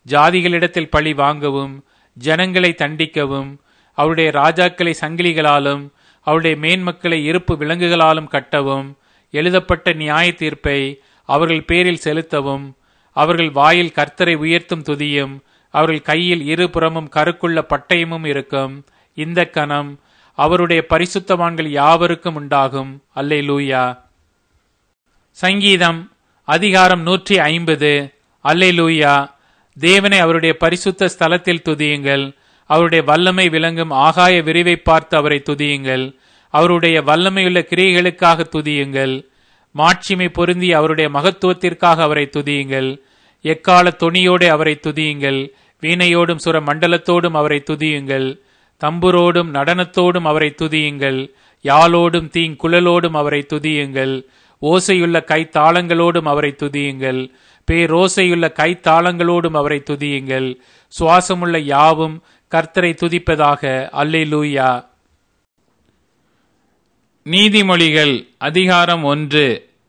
ஜாதிகளிடத்தில் பழி வாங்கவும், ஜனங்களை தண்டிக்கவும், அவருடைய ராஜாக்களை சங்கிலிகளாலும் அவருடைய மேன்மக்களை இருப்பு விலங்குகளாலும் கட்டவும், எழுதப்பட்ட நியாய தீர்ப்பை அவர்கள் பேரில் செலுத்தவும், அவர்கள் வாயில் கர்த்தரை உயர்த்தும் துதியும் அவர்கள் கையில் இருபுறமும் கருக்குள்ள பட்டயமும் இருக்கும். இந்த கணம் அவருடைய பரிசுத்தவான்கள் யாவருக்கும் உண்டாகும். அல்லேலூயா. சங்கீதம் அதிகாரம் 150. அல்லேலூயா. தேவனை அவருடைய பரிசுத்த ஸ்தலத்தில் துதியுங்கள். அவருடைய வல்லமை விளங்கும் ஆகாய விரிவை பார்த்து அவரை துதியுங்கள். அவருடைய வல்லமையுள்ள கிரியைகளுக்காக துதியுங்கள். மாட்சிமை பொருந்தி அவருடைய மகத்துவத்திற்காக அவரை துதியுங்கள். எக்கால தொனியோடு அவரை துதியுங்கள். வீணையோடும் சுர மண்டலத்தோடும் அவரை துதியுங்கள். தம்புரோடும் நடனத்தோடும் அவரை துதியுங்கள். யாழோடும் தீங்குழலோடும் அவரை துதியுங்கள். ஓசையுள்ள கைத்தாளங்களோடும் அவரை துதியுங்கள். பேரோசையுள்ள கைத்தாளங்களோடும் அவரை துதியுங்கள். சுவாசமுள்ள யாவும் கர்த்தரை துதிப்பதாக. அல்லேலூயா. நீதிமொழிகள் அதிகாரம் 1.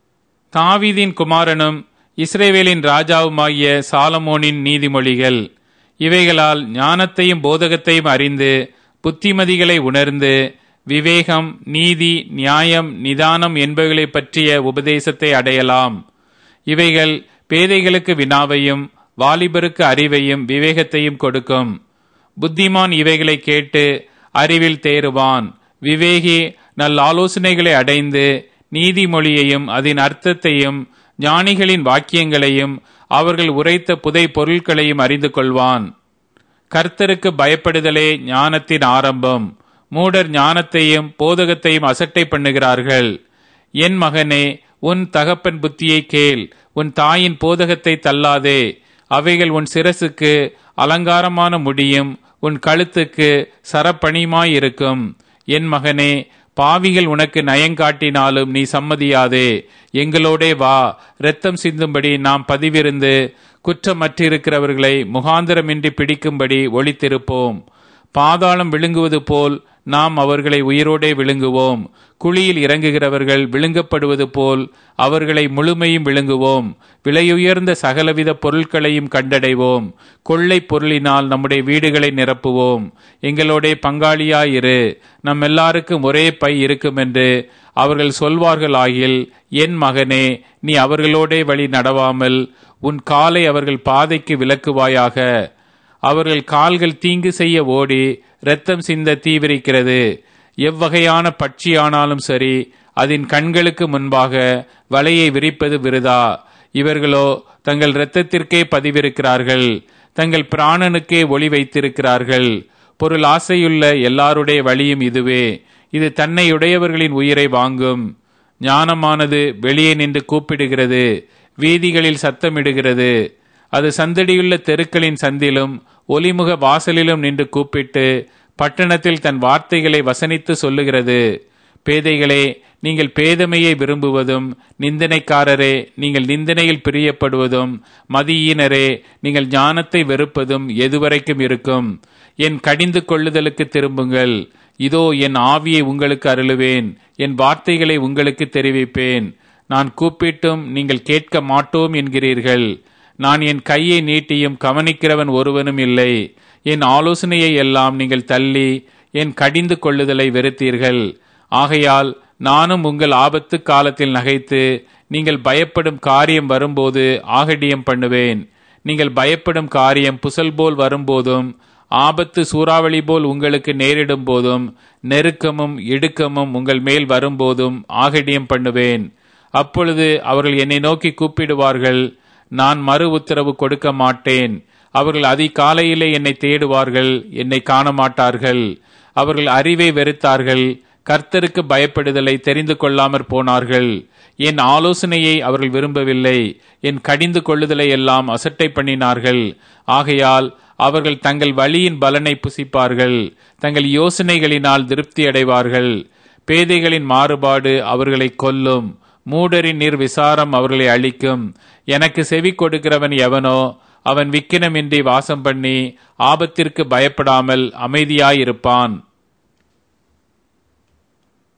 தாவீதின் குமாரனும் இஸ்ரவேலின் ராஜாவுமாகிய சாலமோனின் நீதிமொழிகள். இவைகளால் ஞானத்தையும் போதகத்தையும் அறிந்து புத்திமதிகளை உணர்ந்து விவேகம், நீதி, நியாயம், நிதானம் என்பவைகளை பற்றிய உபதேசத்தை அடையலாம். இவைகள் பேதைகளுக்கு வினாவையும் வாலிபருக்கு அறிவையும் விவேகத்தையும் கொடுக்கும். புத்திமான் இவைகளை கேட்டு அறிவில் தேறுவான். விவேகி நல்லாலோசனைகளை அடைந்து நீதிமொழியையும் அதன் அர்த்தத்தையும் ஞானிகளின் வாக்கியங்களையும் அவர்கள் உரைத்த புதை பொருட்களையும் அறிந்து கொள்வான். கர்த்தருக்கு பயப்படுதலே ஞானத்தின் ஆரம்பம். மூடர் ஞானத்தையும் போதகத்தையும் அசட்டை பண்ணுகிறார்கள். என் மகனே, உன் தகப்பன் புத்தியை கேள், உன் தாயின் போதகத்தை தள்ளாதே. அவைகள் உன் சிரசுக்கு அலங்காரமான முடியும், உன் கழுத்துக்கு சரப்பணியுமாயிருக்கும். என் மகனே, பாவிகள் உனக்கு நயங்காட்டினாலும் நீ சம்மதியாதே. எங்களோடே வா, இரத்தம் சிந்தும்படி நாம் பதிவிருந்து குற்றமற்றிருக்கிறவர்களை முகாந்திரமின்றி பிடிக்கும்படி ஒளித்திருப்போம். பாதாளம் விழுங்குவது போல் நாம் அவர்களை உயிரோடே விழுங்குவோம். குழியில் இறங்குகிறவர்கள் விழுங்கப்படுவது போல் அவர்களை முழுமையும் விழுங்குவோம். விலையுயர்ந்த சகலவித பொருட்களையும் கண்டடைவோம். கொள்ளை பொருளினால் நம்முடைய வீடுகளை நிரப்புவோம். எங்களோட பங்காளியாயிரு, நம் எல்லாருக்கும் ஒரே பை இருக்கும் என்று அவர்கள் சொல்வார்கள் ஆகில், என் மகனே, நீ அவர்களோடே வழி நடவாமல் உன் காலை அவர்கள் பாதைக்கு விலக்குவாயாக. அவர்கள் கால்கள் தீங்கு செய்ய ஓடி இரத்தம் சிந்த தீவிரிக்கிறது. எவ்வகையான பட்சியானாலும் சரி, அதன் கண்களுக்கு முன்பாக வலையை விரிப்பது விருதா. இவர்களோ தங்கள் இரத்தத்திற்கே பதிவிருக்கிறார்கள், தங்கள் பிராணனுக்கே ஒளி வைத்திருக்கிறார்கள். பொருள் ஆசையுள்ள எல்லாருடைய வழியும் இதுவே. இது தன்னையுடையவர்களின் உயிரை வாங்கும். ஞானமானது வெளியே நின்று கூப்பிடுகிறது, வீதிகளில் சத்தமிடுகிறது. அது சந்தடியுள்ள தெருக்களின் சந்திலும் ஒலிமுக வாசலிலும் நின்று கூப்பிட்டு பட்டணத்தில் தன் வார்த்தைகளை வசனித்து சொல்லுகிறது. பேதைகளே, நீங்கள் பேதமையை விரும்புவதும், நிந்தனைக்காரரே, நீங்கள் நிந்தனையில் பிரியப்படுவதும், மதியீனரே, நீங்கள் ஞானத்தை வெறுப்பதும் எதுவரைக்கும் இருக்கும்? என் கடிந்து கொள்ளுதலுக்கு திரும்புங்கள். இதோ என் ஆவியை உங்களுக்கு அருளுவேன், என் வார்த்தைகளை உங்களுக்கு தெரிவிப்பேன். நான் கூப்பிட்டும் நீங்கள் கேட்க மாட்டோம் என்கிறீர்கள். நான் என் கையை நீட்டியும் கவனிக்கிறவன் ஒருவனும் இல்லை. என் ஆலோசனையை எல்லாம் நீங்கள் தள்ளி என் கடிந்து கொள்ளுதலை வெறுத்தீர்கள். ஆகையால் நானும் உங்கள் ஆபத்து காலத்தில் நகைத்து நீங்கள் பயப்படும் காரியம் வரும்போது ஆகடியம் பண்ணுவேன். நீங்கள் பயப்படும் காரியம் புசல் போல் வரும்போதும், ஆபத்து சூறாவளி போல் உங்களுக்கு நேரிடும் போதும், நெருக்கமும் இடுக்கமும் உங்கள் மேல் வரும்போதும் ஆகடியம் பண்ணுவேன். அப்பொழுது அவர்கள் என்னை நோக்கி கூப்பிடுவார்கள், நான் மறு உத்தரவு கொடுக்க மாட்டேன். அவர்கள் அதிகாலையிலே என்னை தேடுவார்கள், என்னை காண மாட்டார்கள். அவர்கள் அறிவை வெறுத்தார்கள், கர்த்தருக்கு பயப்படுதலை தெரிந்து கொள்ளாமற் போனார்கள். என் ஆலோசனையை அவர்கள் விரும்பவில்லை, என் கடிந்து கொள்ளுதலை எல்லாம் அசட்டை பண்ணினார்கள். ஆகையால் அவர்கள் தங்கள் வழியின் பலனை புசிப்பார்கள், தங்கள் யோசனைகளினால் திருப்தி அடைவார்கள். பேதைகளின் மாறுபாடு அவர்களை கொல்லும், மூடரின் நிர்விசாரம் அவர்களை அழிக்கும். எனக்கு செவி கொடுக்கிறவன் எவனோ அவன் விக்கினமின்றி வாசம் பண்ணி ஆபத்திற்கு பயப்படாமல் அமைதியாயிருப்பான்.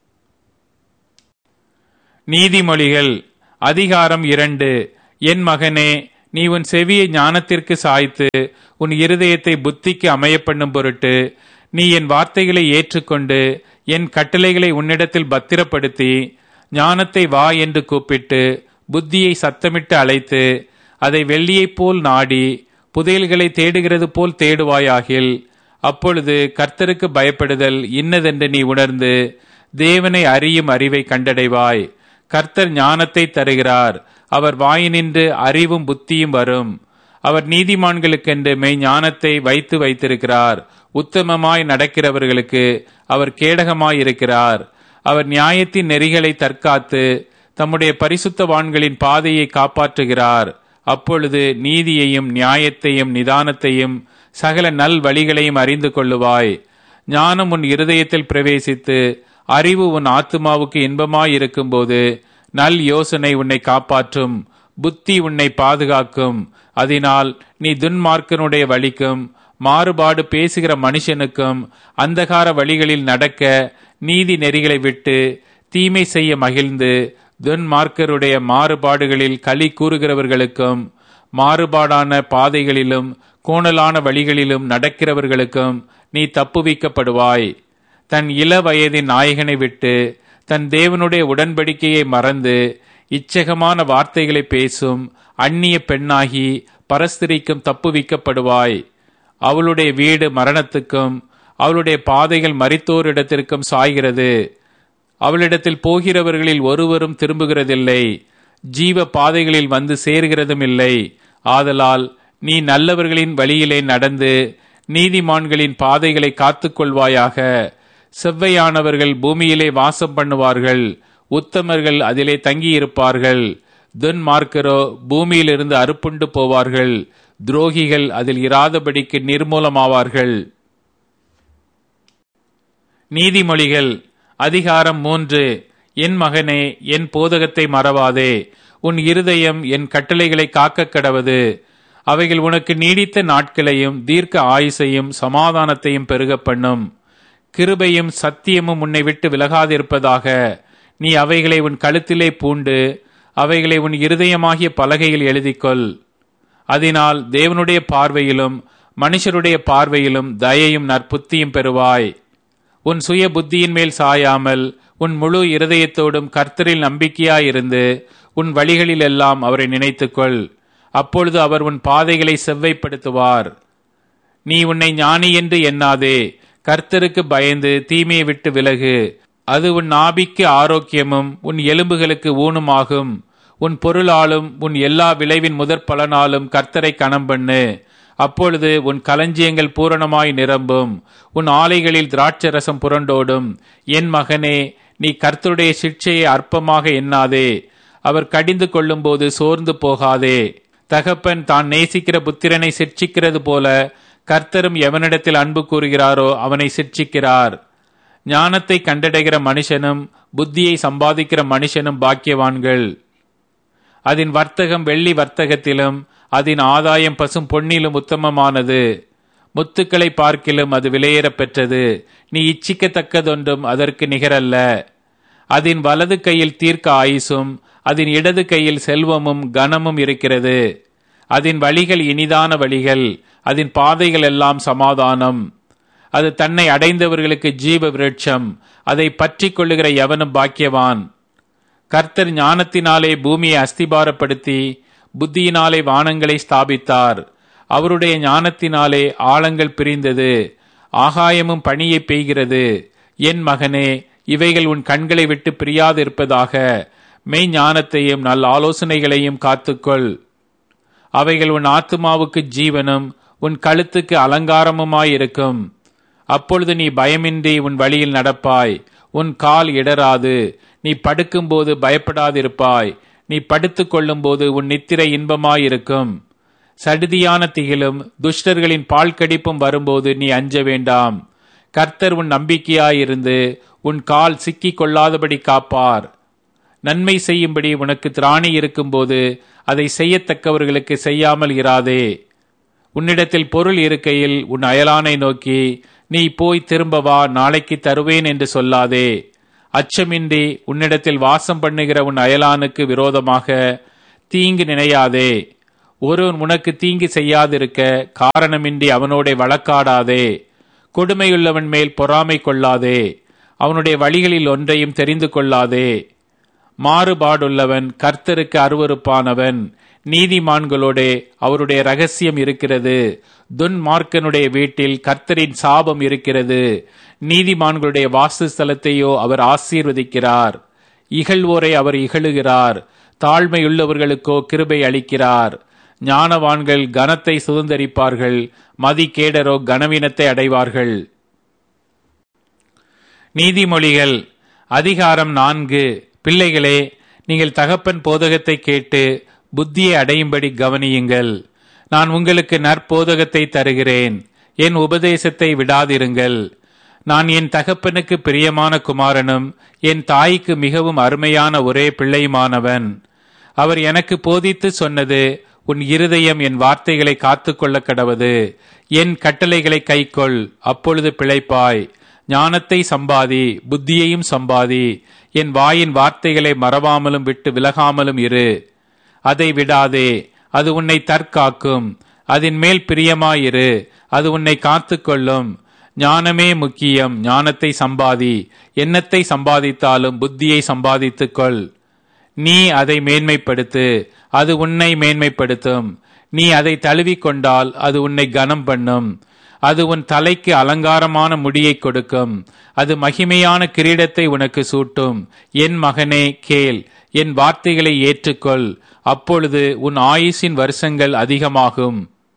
நீதிமொழிகள் அதிகாரம் 2. என் மகனே, நீ உன் செவியை ஞானத்திற்கு சாய்த்து உன் இருதயத்தை புத்திக்கு அமைய பண்ணும் பொருட்டு நீ என் வார்த்தைகளை ஏற்றுக்கொண்டு என் கட்டளைகளை உன்னிடத்தில் பத்திரப்படுத்தி ஞானத்தை வா என்று கூப்பிட்டு புத்தியை சத்தமிட்டு அழைத்து அதை வெள்ளியைப் போல் நாடி புதையல்களை தேடுகிறது போல் தேடுவாயாகில் அப்பொழுது கர்த்தருக்கு பயப்படுதல் இன்னதென்று நீ உணர்ந்து தேவனை அறியும் அறிவை கண்டடைவாய். கர்த்தர் ஞானத்தை தருகிறார், அவர் வாயினின்று அறிவும் புத்தியும் வரும். அவர் நீதிமான்களுக்கென்று மெய் ஞானத்தை வைத்திருக்கிறார். உத்தமமாய் நடக்கிறவர்களுக்கு அவர் கேடகமாயிருக்கிறார். அவர் நியாயத்தின் நெறிகளை தற்காத்து தம்முடைய பரிசுத்தவான்களின் பாதையை காப்பாற்றுகிறார். அப்பொழுது நீதியையும் நியாயத்தையும் நிதானத்தையும் சகல நல் வழிகளையும் அறிந்து கொள்ளுவாய். ஞானம் உன் இருதயத்தில் பிரவேசித்து அறிவு உன் ஆத்துமாவுக்கு இன்பமாயிருக்கும் போது நல் யோசனை உன்னை காப்பாற்றும், புத்தி உன்னை பாதுகாக்கும். அதனால் நீ துன்மார்க்கனுடைய வழிக்கும் மாறுபாடு பேசுகிற மனுஷனுக்கும் அந்தகார வழிகளில் நடக்க நீதி நெறிகளை விட்டு தீமை செய்ய மகிழ்ந்து துன்மார்க்கருடைய மாறுபாடுகளில் களி கூறுகிறவர்களுக்கும் மாறுபாடான பாதைகளிலும் கோணலான வழிகளிலும் நடக்கிறவர்களுக்கும் நீ தப்புவிக்கப்படுவாய். தன் இள வயதின் நாயகனை விட்டு தன் தேவனுடைய உடன்படிக்கையை மறந்து இச்சகமான வார்த்தைகளை பேசும் அந்நிய பெண்ணாகி பரஸ்திரிக்கும் தப்புவிக்கப்படுவாய். அவளுடைய வீடு மரணத்துக்கும் அவளுடைய பாதைகள் மரித்தோரிடத்திற்கும் சாய்கிறது. அவளிடத்தில் போகிறவர்களில் ஒருவரும் திரும்புகிறதில்லை, ஜீவ பாதைகளில் வந்து சேர்கிறதும் இல்லை. ஆதலால் நீ நல்லவர்களின் வழியிலே நடந்து நீதிமான்களின் பாதைகளை காத்துக்கொள்வாயாக. செவ்வையானவர்கள் பூமியிலே வாசம் பண்ணுவார்கள், உத்தமர்கள் அதிலே தங்கியிருப்பார்கள். துன்மார்க்கரோ பூமியிலிருந்து அறுப்புண்டு போவார்கள், துரோகிகள் அதில் இராதபடிக்கு நிர்மூலமாவார்கள். நீதிமொழிகள் அதிகாரம் 3. என் மகனே, என் போதகத்தை மறவாதே. உன் இருதயம் என் கட்டளைகளை காக்க கடவது. அவைகள் உனக்கு நீடித்த நாட்களையும் தீர்க்க ஆயுசையும் சமாதானத்தையும் பெருக பண்ணும். கிருபையும் சத்தியமும் உன்னை விட்டு விலகாதிருப்பதாக. நீ அவைகளை உன் கழுத்திலே பூண்டு அவைகளை உன் இருதயமாகிய பலகையில் எழுதிக்கொள். அதனால் தேவனுடைய பார்வையிலும் மனுஷருடைய பார்வையிலும் தயையும் நற்புத்தியும் பெறுவாய். உன் சுய புத்தியின் மேல் சாயாமல் உன் முழு இருதயத்தோடும் கர்த்தரில் நம்பிக்கையாயிருந்து உன் வழிகளிலெல்லாம் அவரை நினைத்துக்கொள். அப்பொழுது அவர் உன் பாதைகளை செவ்வைப்படுத்துவார். நீ உன்னை ஞானி என்று எண்ணாதே, கர்த்தருக்கு பயந்து தீமையை விட்டு விலகு. அது உன் நாபிக்கு ஆரோக்கியமும் உன் எலும்புகளுக்கு ஊனுமாகும். உன் பொருளாலும் உன் எல்லா விளைவின் முதற் பலனாலும் கர்த்தரை கனம் பண்ணு. அப்பொழுது உன் களஞ்சியங்கள் பூரணமாய் நிரம்பும், உன் ஆலைகளில் திராட்சரசம் புரண்டோடும். என் மகனே, நீ கர்த்தருடைய சிட்சையை அற்பமாக எண்ணாதே. அவர் கடிந்து கொள்ளும் போது சோர்ந்து போகாதே. தகப்பன் தான் நேசிக்கிற புத்திரனை சிட்சிக்கிறது போல கர்த்தரும் எவனிடத்தில் அன்பு கூறுகிறாரோ அவனை சிட்சிக்கிறார். ஞானத்தை கண்டடைகிற மனுஷனும் புத்தியை சம்பாதிக்கிற மனுஷனும் பாக்கியவான்கள். அதன் வர்த்தகம் வெள்ளி வர்த்தகத்திலும் அதன் ஆதாயம் பசும் பொன்னிலும் உத்தமமானது. முத்துக்களை பார்க்கிலும் அது விலையேற பெற்றது. நீ இச்சிக்கத்தக்கதொன்றும் அதற்கு நிகரல்ல. அதன் வலது கையில் தீர்க்க ஆயுசும் அதன் இடது கையில் செல்வமும் கனமும் இருக்கிறது. அதன் வழிகள் இனிதான வழிகள், அதன் பாதைகள் எல்லாம் சமாதானம். அது தன்னை அடைந்தவர்களுக்கு ஜீவ விருட்சம், அதை பற்றி கொள்ளுகிற எவனும் பாக்கியவான். கர்த்தர் ஞானத்தினாலே பூமியை அஸ்திபாரப்படுத்தி புத்தியினாலே வானங்களை ஸ்தாபித்தார். அவருடைய ஞானத்தினாலே ஆழங்கள் பிரிந்தது, ஆகாயமும் பனியை பெய்கிறது. என் மகனே, இவைகள் உன் கண்களை விட்டு பிரியாதிருப்பதாக. மெய் ஞானத்தையும் நல் ஆலோசனைகளையும் காத்துக்கொள். அவைகள் உன் ஆத்துமாவுக்கு ஜீவனும் உன் கழுத்துக்கு அலங்காரமுமாயிருக்கும். அப்பொழுது நீ பயமின்றி உன் வழியில் நடப்பாய், உன் கால் இடராது. நீ படுக்கும்போது பயப்படாதிருப்பாய், நீ படுத்துக் கொள்ளும் போது உன் நித்திரை இன்பமாயிருக்கும். சடுதியான திகிலும் துஷ்டர்களின் பால் கடிப்பும் வரும்போது நீ அஞ்ச வேண்டாம். கர்த்தர் உன் நம்பிக்கையாயிருந்து உன் கால் சிக்கிக் கொள்ளாதபடி காப்பார். நன்மை செய்யும்படி உனக்கு திராணி இருக்கும்போது அதை செய்யத்தக்கவர்களுக்கு செய்யாமல் இராதே. உன்னிடத்தில் பொருள் இருக்கையில் உன் அயலானை நோக்கி, நீ போய் திரும்ப வா, நாளைக்கு தருவேன் என்று சொல்லாதே. அச்சமின்றி உன்னிடத்தில் வாசம் பண்ணுகிற உன் அயலானுக்கு விரோதமாக தீங்கு நினையாதே. ஒருவன் உனக்கு தீங்கு செய்யாதிருக்க காரணமின்றி அவனோட வழக்காடாதே. கொடுமையுள்ளவன் மேல் பொறாமை கொள்ளாதே. அவனுடைய வழிகளில் ஒன்றையும் தெரிந்து கொள்ளாதே. மாறுபாடுள்ளவன் கர்த்தருக்கு அருவருப்பானவன். நீதிமான்களோடே அவருடைய ரகசியம் இருக்கிறது. துன்மார்க்கனுடைய வீட்டில் கர்த்தரின் சாபம் இருக்கிறது. நீதிமான்களுடைய வாசஸ்தலத்தையோ அவர் ஆசீர்வதிக்கிறார். இகழ்வோரை அவர் இகழுகிறார். தாழ்மையுள்ளவர்களுக்கோ கிருபை அளிக்கிறார். ஞானவான்கள் கனத்தை சுதந்தரிப்பார்கள். மதிகேடரோ கனவீனத்தை அடைவார்கள். நீதிமொழிகள் அதிகாரம் 4. பிள்ளைகளே, நீங்கள் தகப்பன் போதகத்தை கேட்டு புத்தியை அடையும்படி கவனியுங்கள். நான் உங்களுக்கு நற்போதகத்தை தருகிறேன். என் உபதேசத்தை விடாதிருங்கள். நான் என் தகப்பனுக்கு பிரியமான குமாரனும் என் தாய்க்கு மிகவும் அருமையான ஒரே பிள்ளையுமானவன். அவர் எனக்கு போதித்து சொன்னது, உன் இருதயம் என் வார்த்தைகளை காத்து கொள்ள கடவது. என் கட்டளைகளை கைக்கொள், அப்பொழுது பிழைப்பாய். ஞானத்தை சம்பாதி, புத்தியையும் சம்பாதி. என் வாயின் வார்த்தைகளை மறவாமலும் விட்டு விலகாமலும் இரு. அதை விடாதே, அது உன்னை தற்காக்கும். அதன் மேல் பிரியமாயிரு, அது உன்னை காத்து கொள்ளும். ஞானமே முக்கியம், ஞானத்தை சம்பாதி. எண்ணத்தை சம்பாதித்தாலும் புத்தியை சம்பாதித்துக்கொள். நீ அதை மேன்மைப்படுத்து, அது உன்னை மேன்மைப்படுத்தும். நீ அதை தழுவிக்கொண்டால் அது உன்னை கனம் பண்ணும். அது உன் தலைக்கு அலங்காரமான முடியை கொடுக்கும். அது மகிமையான கிரீடத்தை உனக்கு சூட்டும். என் மகனே கேள், என் வார்த்தைகளை ஏற்றுக்கொள். அப்பொழுது உன் ஆயுசின் வருஷங்கள் அதிகமாகும்.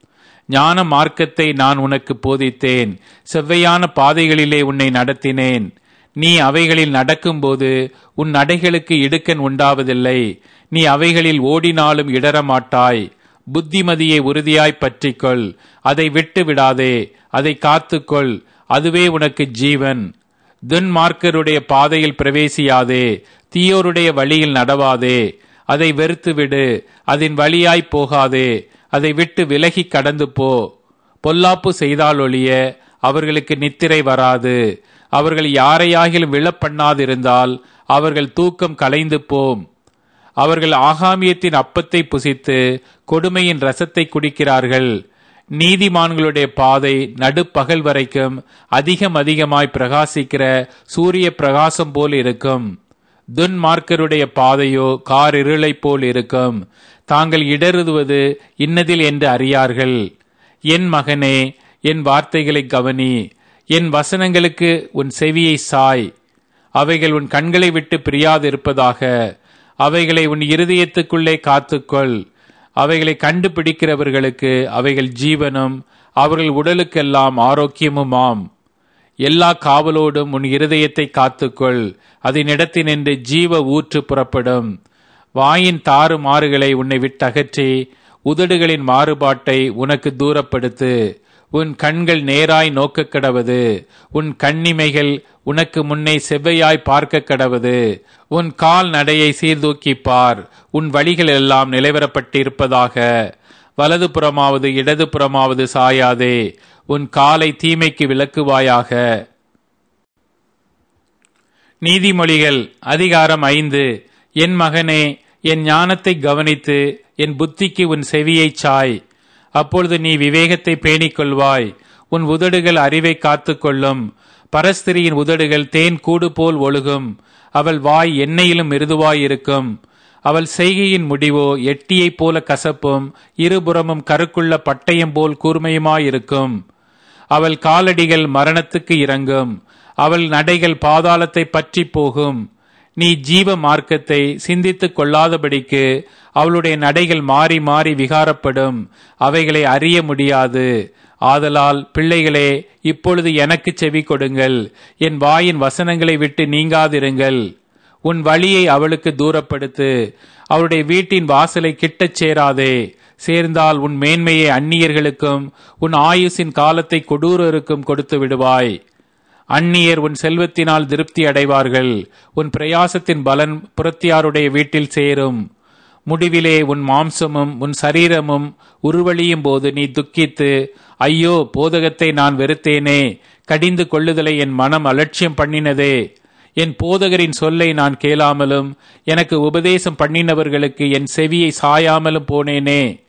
ஞான மார்க்கத்தை நான் உனக்கு போதித்தேன். செவ்வையான பாதைகளிலே உன்னை நடத்தினேன். நீ அவைகளில் நடக்கும்போது உன் நடைகளுக்கு இடுக்கண் உண்டாவதில்லை. நீ அவைகளில் ஓடினாலும் இடரமாட்டாய். புத்திமதியை உறுதியாய் பற்றிக்கொள். அதை விட்டு விடாதே, அதை காத்துக்கொள். அதுவே உனக்கு ஜீவன். துன்மார்க்கருடைய பாதையில் பிரவேசியாதே. தீயோருடைய வழியில் நடவாதே. அதை வெறுத்துவிடு, அதன் வழியாய் போகாதே. அதை விட்டு விலகி கடந்து போ. பொல்லாப்பு செய்தாலொழிய அவர்களுக்கு நித்திரை வராது. அவர்கள் யாரையாகிலும் விழப்பண்ணாதிருந்தால் அவர்கள் தூக்கம் கலைந்து போம். அவர்கள் ஆகாமியத்தின் அப்பத்தை புசித்து கொடுமையின் ரசத்தை குடிக்கிறார்கள். நீதிமான்களுடைய பாதை நடுப்பகல் வரைக்கும் அதிகமாய் பிரகாசிக்கிற சூரிய பிரகாசம் போல் இருக்கும். துன்மார்க்கருடைய பாதையோ காரிருளை போல் இருக்கும். தாங்கள் இடறுவது இன்னதில் என்று அறியார்கள். என் மகனே, என் வார்த்தைகளை கவனி. என் வசனங்களுக்கு உன் செவியை சாய். அவைகள் உன் கண்களை விட்டு பிரியாதிருப்பதாக. அவைகளை உன் இருதயத்துக்குள்ளே காத்துக்கொள். அவைகளை கண்டுபிடிக்கிறவர்களுக்கு அவைகள் ஜீவனும் அவர்கள் உடலுக்கெல்லாம் ஆரோக்கியமுமாம். எல்லா காவலோடும் உன் இருதயத்தை காத்துக்கொள். அதனிடத்தினின்று ஜீவ ஊற்று புறப்படும். வாயின் தாறு மாறுகளை உன்னை விட்டகற்றி உதடுகளின் மாறுபாட்டை உனக்கு தூரப்படுத்து. உன் கண்கள் நேராய் நோக்க கடவது. உன் கண்ணிமைகள் உனக்கு முன்னே செவ்வையாய் பார்க்க கடவது. உன் கால் நடையை சீர்தூக்கிப்பார். உன் வழிகள் எல்லாம் நிலைவரப்பட்டிருப்பதாக. வலது புறமாவது இடது புறமாவது சாயாதே. உன் காலை தீமைக்கு விலக்குவாயாக. நீதிமொழிகள் அதிகாரம் 5. என் மகனே, என் ஞானத்தை கவனித்து என் புத்திக்கு உன் செவியை சாய். அப்பொழுது நீ விவேகத்தை பேணிக் கொள்வாய். உன் உதடுகள் அறிவை காத்துக்கொள்ளும். பரஸ்திரியின் உதடுகள் தேன் கூடு போல் ஒழுகும். அவள் வாய் எண்ணெயிலும் மிருதுவாயிருக்கும். அவள் செய்கையின் முடிவோ எட்டியைப் போல கசப்பும் இருபுறமும் கருக்குள்ள பட்டயம் போல் கூர்மையுமாயிருக்கும். அவள் காலடிகள் மரணத்துக்கு இறங்கும். அவள் நடைகள் பாதாளத்தை பற்றி போகும். நீ ஜீவ மார்க்கத்தை சிந்தித்துக் கொள்ளாதபடிக்கு அவளுடைய நடைகள் மாறி மாறி விகாரப்படும். அவைகளை அறிய முடியாது. ஆதலால் பிள்ளைகளே, இப்பொழுது எனக்கு செவி கொடுங்கள். என் வாயின் வசனங்களை விட்டு நீங்காதிருங்கள். உன் வழியை அவளுக்கு தூரப்படுத்து. அவளுடைய வீட்டின் வாசலை கிட்டச் சேராதே. சேர்ந்தால் உன் மேன்மையை அந்நியர்களுக்கும் உன் ஆயுசின் காலத்தை கொடூரருக்கும் கொடுத்து விடுவாய். அந்நியர் உன் செல்வத்தினால் திருப்தி அடைவார்கள். உன் பிரயாசத்தின் பலன் புறத்தியாருடைய வீட்டில் சேரும். முடிவிலே உன் மாம்சமும் உன் சரீரமும் உருவழியும் போது நீ துக்கித்து, ஐயோ, போதகத்தை நான் வெறுத்தேனே, கடிந்து கொள்ளுதலை என் மனம் அலட்சியம் பண்ணினதே, என் போதகரின் சொல்லை நான் கேளாமலும் எனக்கு உபதேசம் பண்ணினவர்களுக்கு என் செவியை சாயாமலும் போனேனே.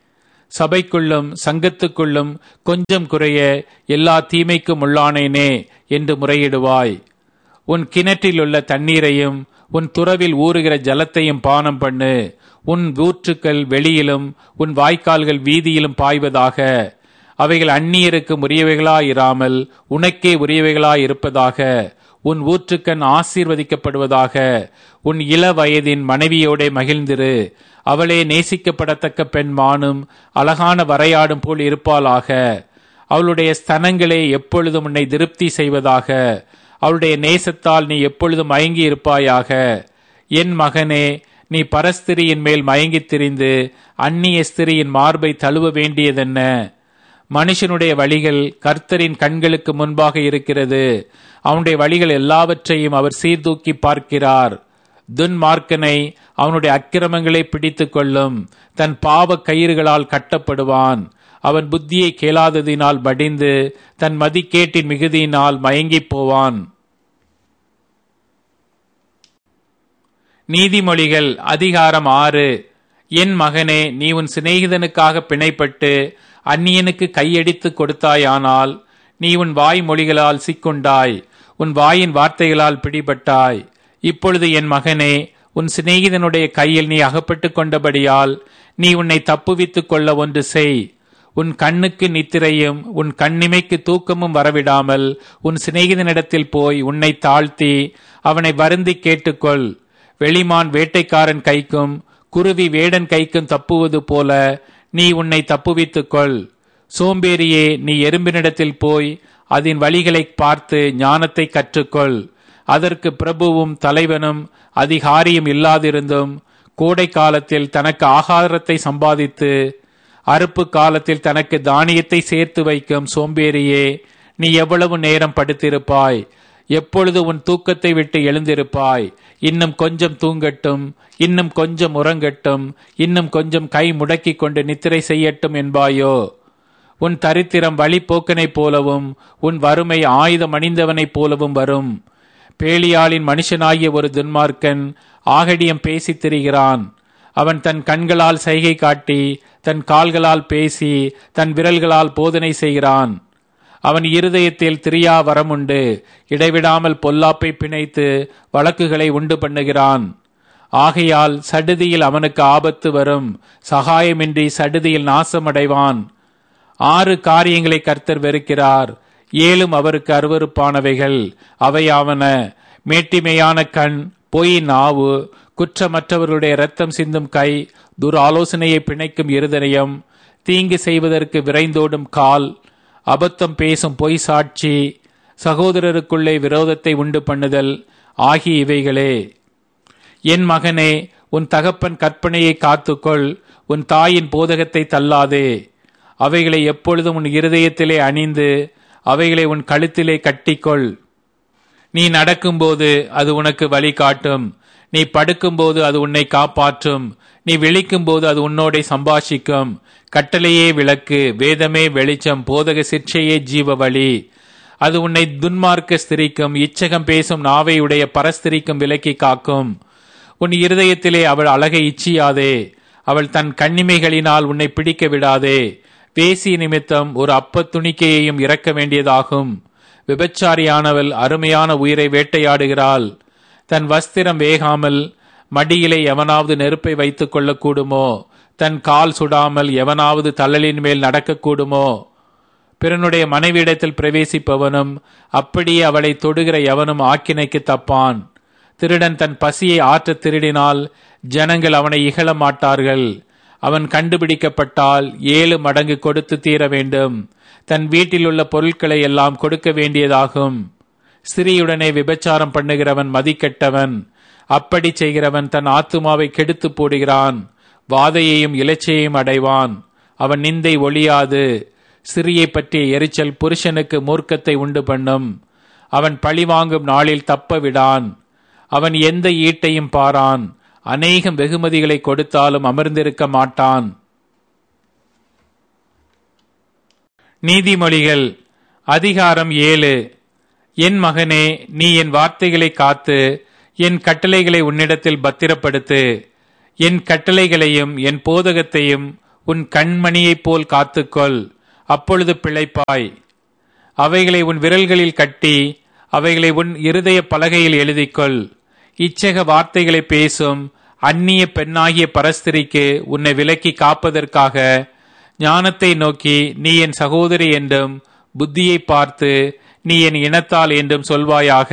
சபைக்குள்ளும் சங்கத்துக்குள்ளும் கொஞ்சம் குறைய எல்லா தீமைக்கும் உள்ளானேனே என்று முறையிடுவாய். உன் கிணற்றிலுள்ள தண்ணீரையும் உன் துறவில் ஊறுகிற ஜலத்தையும் பானம் பண்ணு. உன் ஊற்றுக்கள் வெளியிலும் உன் வாய்க்கால்கள் வீதியிலும் பாய்வதாக. அவைகள் அந்நியருக்கு உரியவைகளாயிராமல் உனக்கே உரியவைகளாயிருப்பதாக. உன் ஊற்றுக்கண் ஆசீர்வதிக்கப்படுவதாக. உன் இள வயதின் மனைவியோடே மகிழ்ந்திரு. அவளே நேசிக்கப்படத்தக்க பெண்மானும் அழகான வரையாடும் போல் இருப்பாளாக. அவளுடைய ஸ்தனங்களே எப்பொழுதும் உன்னை திருப்தி செய்வதாக. அவளுடைய நேசத்தால் நீ எப்பொழுதும் மயங்கி இருப்பாயாக. என் மகனே, நீ பரஸ்திரியின் மேல் மயங்கித் திரிந்து அந்நிய ஸ்திரியின் மார்பை தழுவ வேண்டியதென்ன? மனுஷனுடைய வழிகள் கர்த்தரின் கண்களுக்கு முன்பாக இருக்கிறது. அவனுடைய வழிகள் எல்லாவற்றையும் அவர் சீர்தூக்கி பார்க்கிறார். துன்மார்க்கனை அவனுடைய அக்கிரமங்களை பிடித்து கொள்ளும். தன் பாவ கயிறுகளால் கட்டப்படுவான். அவன் புத்தியை கேளாததினால் மடிந்து தன் மதிக்கேட்டின் மிகுதியினால் மயங்கிப் போவான். நீதிமொழிகள் அதிகாரம் 6. என் மகனே, நீ உன் சிநேகிதனுக்காக பிணைப்பட்டு அந்நியனுக்கு கையடித்து கொடுத்தாயானால் நீ உன் வாய் மொழிகளால் சிக்குண்டாய், உன் வாயின் வார்த்தைகளால் பிடிபட்டாய். இப்பொழுது என் மகனே, உன் சிநேகிதனுடைய கையில் நீ அகப்பட்டு கொண்டபடியால் நீ உன்னை தப்புவித்துக் கொள்ள ஒன்று செய். உன் கண்ணுக்கு நித்திரையும் உன் கண்ணிமைக்கு தூக்கமும் வரவிடாமல் உன் சிநேகிதனிடத்தில் போய் உன்னை தாழ்த்தி அவனை வருந்தி கேட்டுக்கொள். வெளிமான் வேட்டைக்காரன் கைக்கும் குருவி வேடன் கைக்கும் தப்புவது போல நீ உன்னை தப்புவித்துக்கொள். சோம்பேறியே, நீ எறும்பினிடத்தில் போய் அதன் வழிகளை பார்த்து ஞானத்தை கற்றுக்கொள். அதற்கு பிரபுவும் தலைவனும் அதிகாரியும் இல்லாதிருந்தும் கோடை காலத்தில் தனக்கு ஆகாரத்தை சம்பாதித்து அறுப்பு காலத்தில் தனக்கு தானியத்தை சேர்த்து வைக்கும் சோம்பேறியே, நீ எவ்வளவு நேரம் படுத்திருப்பாய்? எப்பொழுது உன் தூக்கத்தை விட்டு எழுந்திருப்பாய்? இன்னும் கொஞ்சம் தூங்கட்டும், இன்னும் கொஞ்சம் உறங்கட்டும், இன்னும் கொஞ்சம் கை முடக்கி கொண்டு நித்திரை செய்யட்டும் என்பாயோ? உன் தரித்திரம் வழிபோக்கனைப் போலவும் உன் வறுமை ஆயுதம் அணிந்தவனைப் போலவும் வரும். பேலியாளின் மனுஷனாகிய ஒரு துன்மார்க்கன் ஆகடியம் பேசித் திரிகிறான். அவன் தன் கண்களால் சைகை காட்டி தன் கால்களால் பேசி தன் விரல்களால் போதனை செய்கிறான். அவன் இருதயத்தில் திரியா வரமுண்டு. இடைவிடாமல் பொல்லாப்பை பிணைத்து வழக்குகளை உண்டு பண்ணுகிறான். ஆகையால் சடுதியில் அவனுக்கு ஆபத்து வரும். சகாயமின்றி சடுதியில் நாசமடைவான். 6 காரியங்களை கர்த்தர் வெறுக்கிறார், 7 அவருக்கு அருவருப்பானவைகள். அவையாவன: மேட்டிமையான கண், பொய் நாவு, குற்றமற்றவர்களுடைய இரத்தம் சிந்தும் கை, துராலோசனையை பிணைக்கும் இருதயம், தீங்கு செய்வதற்கு விரைந்தோடும் கால், அபத்தம் பேசும் பொய் சாட்சி, சகோதரருக்குள்ளே விரோதத்தை உண்டு பண்ணுதல் ஆகிய இவைகளே. என் மகனே, உன் தகப்பன் கற்பனையை காத்துக்கொள், உன் தாயின் போதகத்தை தள்ளாதே. அவைகளை எப்பொழுதும் உன் இருதயத்திலே அணிந்து அவைகளை உன் கழுத்திலே கட்டிக்கொள். நீ நடக்கும்போது அது உனக்கு வழி காட்டும். நீ படுக்கும்போது அது உன்னை காப்பாற்றும். நீ விழிக்கும்போது அது உன்னோடே சம்பாஷிக்கும். கட்டளையே விளக்கு, வேதமே வெளிச்சம், போதக சிற்சையே ஜீவ வழி. அது உன்னை துன்மார்க்க ஸ்திரிக்கும் இச்சகம் பேசும் நாவை உடைய பரஸ்திரிக்கும் விலக்கி காக்கும். உன் இருதயத்திலே அவள் அழகை இச்சியாதே. அவள் தன் கண்ணிமைகளினால் உன்னை பிடிக்க விடாதே. பேசி நிமித்தம் ஒரு அப்பத் துணிக்கையையும் இறக்க வேண்டியதாகும். விபச்சாரியானவள் அருமையான உயிரை வேட்டையாடுகிறாள். தன் வஸ்திரம் வேகாமல் மடியிலே எவனாவது நெருப்பை வைத்துக் கொள்ளக்கூடுமோ? தன் கால் சுடாமல் எவனாவது தள்ளலின் மேல் நடக்கக்கூடுமோ? பிறனுடைய மனைவியிடத்தில் பிரவேசிப்பவனும் அப்படியே அவளை தொடுகிற எவனும் ஆக்கினைக்கு தப்பான். திருடன் தன் பசியை ஆற்ற திருடினால் ஜனங்கள் அவனை இகழ மாட்டார்கள். அவன் கண்டுபிடிக்கப்பட்டால் 7 மடங்கு கொடுத்து தீர வேண்டும். தன் வீட்டில் உள்ள பொருட்களை எல்லாம் கொடுக்க வேண்டியதாகும். ஸ்திரீயுடனே விபச்சாரம் பண்ணுகிறவன் மதிக்கெட்டவன். அப்படி செய்கிறவன் தன் ஆத்துமாவை கெடுத்து போடுகிறான். வாதையையும் இலச்சையையும் அடைவான். அவன் நிந்தை ஒழியாது. ஸ்திரியை பற்றிய எரிச்சல் புருஷனுக்கு மூர்க்கத்தை உண்டு பண்ணும். அவன் பழிவாங்கும் நாளில் தப்ப விடான். அவன் எந்த ஈட்டையும் பாரான். அநேகம் வெகுமதிகளை கொடுத்தாலும் அமர்ந்திருக்க மாட்டான். நீதிமொழிகள் அதிகாரம் 7. என் மகனே, நீ என் வார்த்தைகளை காத்து என் கட்டளைகளை உன்னிடத்தில் பத்திரப்படுத்து. என் கட்டளைகளையும் என் போதகத்தையும் உன் கண்மணியைப் போல் காத்துக்கொள், அப்பொழுது பிழைப்பாய். அவைகளை உன் விரல்களில் கட்டி அவைகளை உன் இருதய பலகையில் எழுதிக்கொள். இச்சக வார்த்தைகளை பேசும் அந்நிய பெண்ணாகிய பரஸ்திரிக்கு உன்னை விலக்கி காப்பதற்காக ஞானத்தை நோக்கி நீ என் சகோதரி என்றும், புத்தியை பார்த்து நீ என் இனத்தால் என்றும் சொல்வாயாக.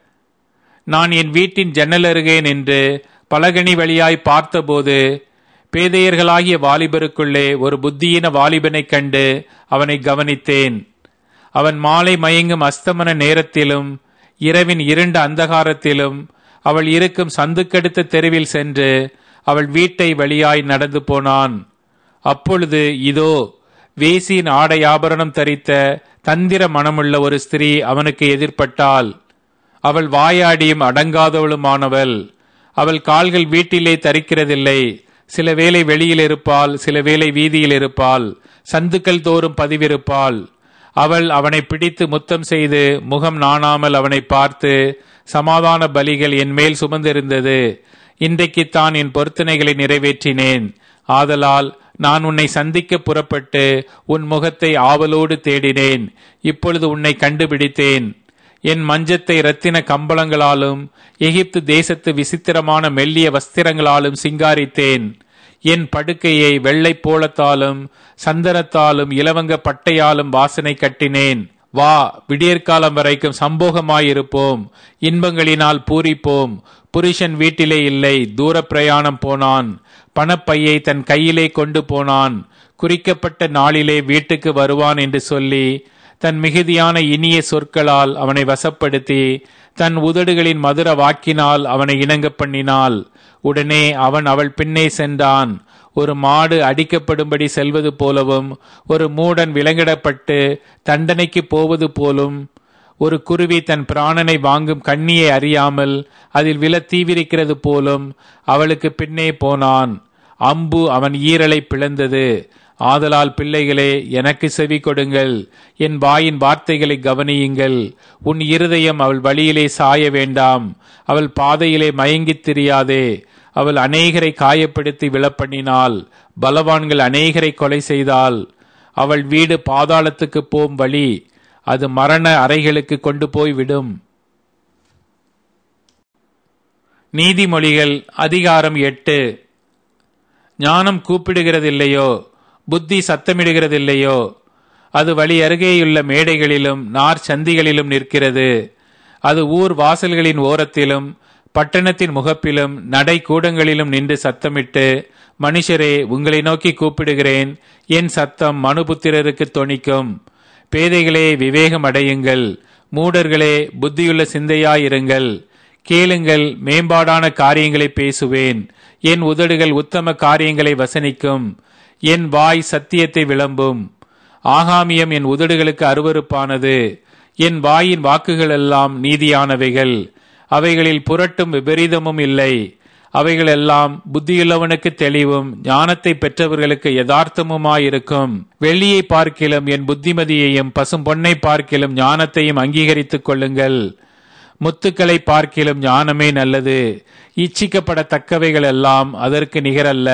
நான் என் வீட்டின் ஜன்னல் அருகே நின்று பலகனி வழியாய் பார்த்தபோது பேதையர்களாகிய வாலிபருக்குள்ளே ஒரு புத்தியின வாலிபனைக் கண்டு அவனை கவனித்தேன். அவன் மாலை மயங்கும் அஸ்தமன நேரத்திலும் இரவின் இருண்ட அந்தகாரத்திலும் அவள் இருக்கும் சந்துக்கடுத்த தெருவில் சென்று அவள் வீட்டை வழியாய் நடந்து போனான். அப்பொழுது இதோ, வேசியின் ஆடை ஆபரணம் தரித்த தந்திர மனமுள்ள ஒரு ஸ்திரீ அவனுக்கு எதிர்பட்டாள். அவள் வாயாடியும் அடங்காதவளுமானவள். அவள் கால்கள் வீட்டிலே தரிக்கிறதில்லை. சில வேளை வெளியில் இருப்பாள், சில வேளை வீதியில் இருப்பாள், சந்துக்கள் தோறும் பதிவிருப்பாள். அவள் அவனை பிடித்து முத்தம் செய்து முகம் நாணாமல் அவனை பார்த்து, சமாதான பலிகள் என் மேல் சுமந்திருந்தது, இன்றைக்குத்தான் என் பொருத்தனைகளை நிறைவேற்றினேன். ஆதலால் நான் உன்னை சந்திக்க புறப்பட்டு உன் முகத்தை ஆவலோடு தேடினேன். இப்பொழுது உன்னை கண்டுபிடித்தேன். என் மஞ்சத்தை இரத்தின கம்பளங்களாலும் எகிப்து தேசத்து விசித்திரமான மெல்லிய வஸ்திரங்களாலும் சிங்காரித்தேன். என் படுக்கையை வெள்ளை போலத்தாலும் சந்தனத்தாலும் இலவங்க பட்டையாலும் வாசனை கட்டினேன். வா, விடியற்காலம் வரைக்கும் சம்போகமாயிருப்போம், இன்பங்களினால் பூரிப்போம். புருஷன் வீட்டிலே இல்லை, தூர பிரயாணம் போனான். பணப்பையை தன் கையிலே கொண்டு போனான். குறிக்கப்பட்ட நாளிலே வீட்டுக்கு வருவான் என்று சொல்லி தன் மிகுதியான இனிய சொற்களால் அவனை வசப்படுத்தி தன் உதடுகளின் மதுர வாக்கினால் அவனை இணங்க பண்ணினாள். உடனே அவன் அவள் பின்னே சென்றான். ஒரு மாடு அடிக்கப்படும்படி செல்வது போலவும், ஒரு மூடன் விலங்கிடப்பட்டு தண்டனைக்கு போவது போலும், ஒரு குருவி தன் பிராணனை வாங்கும் கண்ணியை அறியாமல் அதில் விழ தீவிரிக்கிறது போலும் அவளுக்கு பின்னே போனான். அம்பு அவன் ஈரலை பிளந்தது. ஆதலால் பிள்ளைகளே, எனக்கு செவி கொடுங்கள், என் வாயின் வார்த்தைகளை கவனியுங்கள். உன் இருதயம் அவள் வழியிலே சாய வேண்டாம், அவள் பாதையிலே மயங்கித் திரியாதே. அவள் அநேகரை காயப்படுத்தி விழப்பண்ணினாள், பலவான்கள் அநேகரை கொலை செய்தாள். அவள் வீடு பாதாளத்துக்கு போம் வழி, அது மரண அறைகளுக்கு கொண்டு போய் விடும். நீதிமொழிகள் அதிகாரம் 8. ஞானம் கூப்பிடுகிறதில்லையோ, புத்தி சத்தமிடுகிறதில்லையோ, அது வழி அருகேயுள்ள மேடைகளிலும் நார் சந்திகளிலும் நிற்கிறது. அது ஊர் வாசல்களின் ஓரத்திலும் பட்டணத்தின் முகப்பிலும் நடை கூடங்களிலும் நின்று சத்தமிட்டு, மனுஷரே, உங்களை நோக்கி கூப்பிடுகிறேன், என் சத்தம் மனுபுத்திரருக்கு தொனிக்கும். பேதைகளே, விவேகம் அடையுங்கள், மூடர்களே, புத்தியுள்ள சிந்தையாயிருங்கள். கேளுங்கள், மேம்பாடான காரியங்களை பேசுவேன். என் உதடுகள் உத்தம காரியங்களை வசனிக்கும். என் வாய் சத்தியத்தை விளம்பும். ஆகாமியம் என் உதடுகளுக்கு அருவருப்பானது. என் வாயின் வாக்குகளெல்லாம் நீதியானவைகள். அவைகளில் புரட்டும் விபரீதமும் இல்லை. அவைகளெல்லாம் புத்தியுள்ளவனுக்கு தெளிவும் ஞானத்தை பெற்றவர்களுக்கு யதார்த்தமுமாயிருக்கும். வெள்ளியை பார்க்கிலும் என் புத்திமதியையும் பசும் பொன்னை பார்க்கிலும் ஞானத்தையும் அங்கீகரித்துக் கொள்ளுங்கள். முத்துக்களை பார்க்கிலும் ஞானமே நல்லது. இச்சிக்கப்படத்தக்கவைகள் எல்லாம் அதற்கு நிகரல்ல.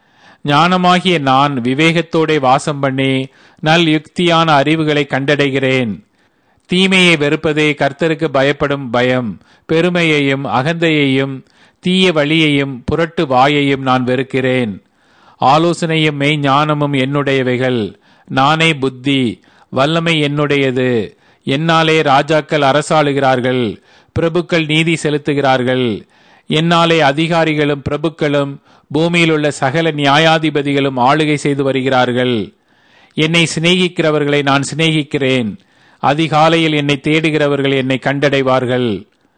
ஞானமாகிய நான் விவேகத்தோടെ வாசம் பண்ணி நல் யுக்தியான அறிவுகளை கண்டடைகிறேன். தீமையை வெறுப்பதே கர்த்தருக்கு பயப்படும் பயம். பெருமையையும் அகந்தையையும் தீய வழியையும் புரட்டு வாயையும் நான் வெறுக்கிறேன். ஆலோசனையும் மெய் ஞானமும் என்னுடையவைகள். நானே புத்தி, வல்லமை என்னுடையது. என்னாலே ராஜாக்கள் அரசாளுகிறார்கள், பிரபுக்கள் நீதி செலுத்துகிறார்கள். என்னாலே அதிகாரிகளும் பிரபுக்களும் பூமியில் உள்ள சகல நியாயாதிபதிகளும் ஆளுகை செய்து வருகிறார்கள். என்னை சிநேகிக்கிறவர்களை நான் சிநேகிக்கிறேன். அதிகாலையில் என்னை தேடுகிறவர்கள் என்னை கண்டடைவார்கள்.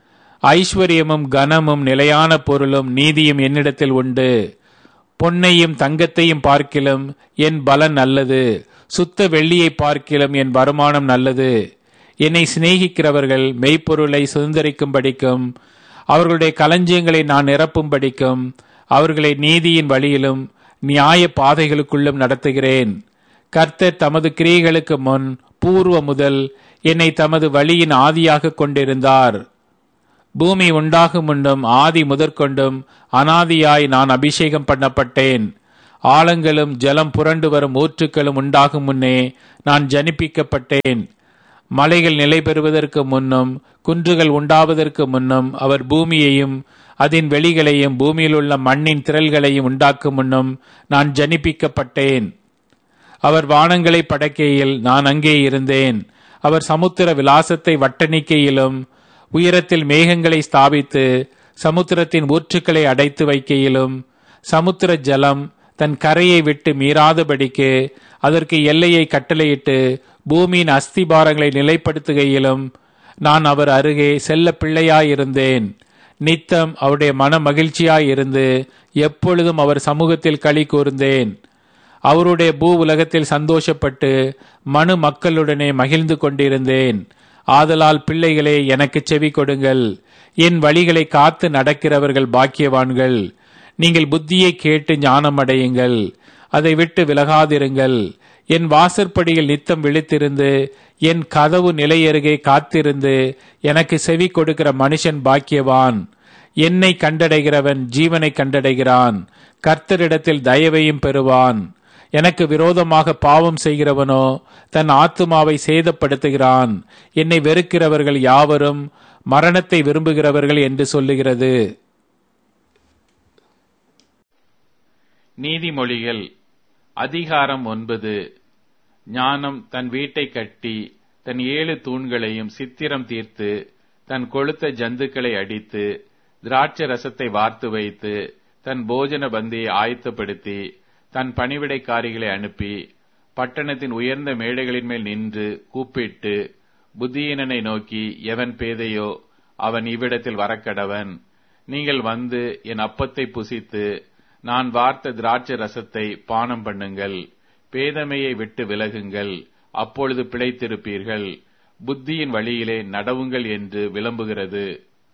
ஐஸ்வர்யமும் கனமும் நிலையான பொருளும் நீதியும் என்னிடத்தில் உண்டு. பொன்னையும் தங்கத்தையும் பார்க்கிலும் என் பலன் நல்லது. சுத்த வெள்ளியை பார்க்கிலும் என் வருமானம் நல்லது. என்னை சிநேகிக்கிறவர்கள் மெய்ப்பொருளை சுதந்திரிக்கும்படிக்கும் அவர்களுடைய களஞ்சியங்களை நான் நிரப்பும்படிக்கும் அவர்களை நீதியின் வழியிலும் நியாய பாதைகளுக்குள்ளும் நடத்துகிறேன். கர்த்தர் தமது கிரியைகளுக்கு முன் பூர்வ முதல் என்னை தமது வழியின் ஆதியாக கொண்டிருந்தார். பூமி உண்டாகும் முன்னும் ஆதி முதற்கொண்டும் அனாதியாய் நான் அபிஷேகம் பண்ணப்பட்டேன். ஆழங்களும் ஜலம் புரண்டு வரும் ஊற்றுக்களும் உண்டாகும் முன்னே நான் ஜனிப்பிக்கப்பட்டேன். மலைகள் நிலை பெறுவதற்கு முன்னும் குன்றுகள் உண்டாவதற்கு முன்னும் அவர் பூமியையும் அதன் வெளிகளையும் பூமியில் உள்ள மண்ணின் திரள்களையும் உண்டாக்கும் முன்னும் நான் ஜனிப்பிக்கப்பட்டேன். அவர் வானங்களை படைக்கையில் நான் அங்கே இருந்தேன். அவர் சமுத்திர விலாசத்தை வட்டணிக்கையிலும் உயரத்தில் மேகங்களை ஸ்தாபித்து சமுத்திரத்தின் ஊற்றுக்களை அடைத்து வைக்கையிலும் சமுத்திர ஜலம் தன் கரையை விட்டு மீறாதபடிக்கு அதற்கு எல்லையை கட்டளையிட்டு பூமியின் அஸ்திபாரங்களை நிலைப்படுத்துகையிலும் நான் அவர் அருகே செல்ல பிள்ளையாயிருந்தேன். நித்தம் அவருடைய மன மகிழ்ச்சியாயிருந்து எப்பொழுதும் அவர் சமூகத்தில் களி கூர்ந்தேன். அவருடைய பூ உலகத்தில் சந்தோஷப்பட்டு மனு மக்களுடனே மகிழ்ந்து கொண்டிருந்தேன். ஆதலால் பிள்ளைகளே, எனக்கு செவி கொடுங்கள். என் வழிகளை காத்து நடக்கிறவர்கள் பாக்கியவான்கள். நீங்கள் புத்தியை கேட்டு ஞானம் அடையுங்கள், அதை விட்டு விலகாதிருங்கள். என் வாசற்படியில் நித்தம் விழித்திருந்து என் கதவு நிலையருகே காத்திருந்து எனக்கு செவி கொடுக்கிற மனுஷன் பாக்கியவான். என்னை கண்டடைகிறவன் ஜீவனை கண்டடைகிறான், கர்த்தரிடத்தில் தயவையும் பெறுவான். எனக்கு விரோதமாக பாவம் செய்கிறவனோ தன் ஆத்துமாவை சேதப்படுத்துகிறான். என்னை வெறுக்கிறவர்கள் யாவரும் மரணத்தை விரும்புகிறவர்கள் என்று சொல்லுகிறது. நீதிமொழிகள் அதிகாரம் 9. ஞானம் தன் வீட்டை கட்டி தன் 7 தூண்களையும் சித்திரம் தீர்த்து தன் கொழுத்த ஜந்துக்களை அடித்து திராட்சை ரசத்தை வார்த்து வைத்து தன் போஜன பந்தியை ஆயத்தப்படுத்தி தன் பணிவிடைக்காரிகளை அனுப்பி பட்டணத்தின் உயர்ந்த மேடைகளின் மேல் நின்று கூப்பிட்டு புத்தியீனனை நோக்கி, எவன் பேதையோ அவன் இவ்விடத்தில் வரக்கடவன். நீங்கள் வந்து என் அப்பத்தை புசித்து நான் வார்த்த திராட்சை ரசத்தை பானம் பண்ணுங்கள். பேதமையை விட்டு விலகுங்கள், அப்பொழுது பிழைத்திருப்பீர்கள். புத்தியின் வழியிலே நடவுங்கள் என்று விளம்புகிறது.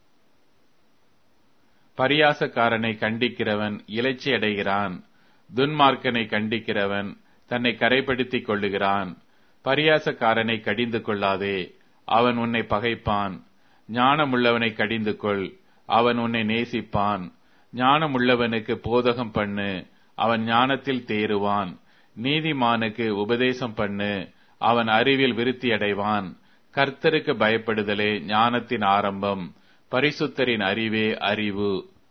பரியாசக்காரனை கண்டிக்கிறவன் இலைச்சி அடைகிறான், துன்மார்க்கனை கண்டிக்கிறவன் தன்னை கரைப்படுத்திக் கொள்ளுகிறான். பரியாசக்காரனை கடிந்து கொள்ளாதே, அவன் உன்னை பகைப்பான். ஞானமுள்ளவனை கடிந்து கொள், அவன் உன்னை நேசிப்பான். ஞானமுள்ளவனுக்கு போதகம் பண்ணு, அவன் ஞானத்தில் தேறுவான். நீதிமானுக்கு உபதேசம் பண்ணு, அவன் அறிவில் விருத்தியடைவான். கர்த்தருக்கு பயப்படுதலே ஞானத்தின் ஆரம்பம், பரிசுத்தரின் அறிவே அறிவு.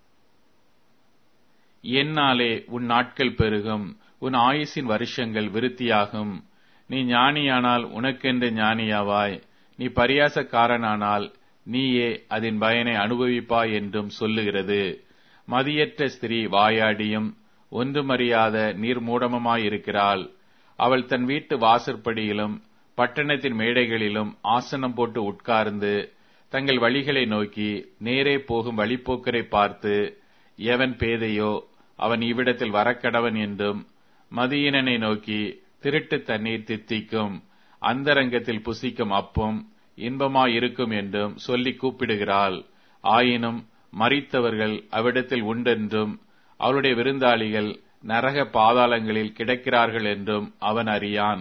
என்னாலே உன் நாட்கள் பெருகும், உன் ஆயுசின் வருஷங்கள் விருத்தியாகும். நீ ஞானியானால் உனக்கென்று ஞானியாவாய், நீ பரியாசக்காரனானால் நீயே அதன் பயனை அனுபவிப்பாய் என்றும் சொல்லுகிறது. மதியற்ற ஸ்திரீ வாயாடியும் ஒன்றுமறியாத நீர்மூடமுமாயிருக்கிறாள். அவள் தன் வீட்டு வாசற்படியிலும் பட்டணத்தின் மேடைகளிலும் ஆசனம் போட்டு உட்கார்ந்து தங்கள் வழிகளை நோக்கி நேரே போகும் வழிப்போக்கரை பார்த்து, எவன் பேதையோ அவன் இவ்விடத்தில் வரக்கடவன் என்றும், மதியினனை நோக்கி திருட்டு தண்ணீர் தித்திக்கும், அந்தரங்கத்தில் புசிக்கும் அப்பம் இன்பமாயிருக்கும் என்றும் சொல்லி கூப்பிடுகிறாள். ஆயினும் மரித்தவர்கள் அவ்விடத்தில் உண்டென்றும் அவளுடைய விருந்தாளிகள் நரக பாதாளங்களில் கிடக்கிறார்கள் என்றும் அவன் அறியான்.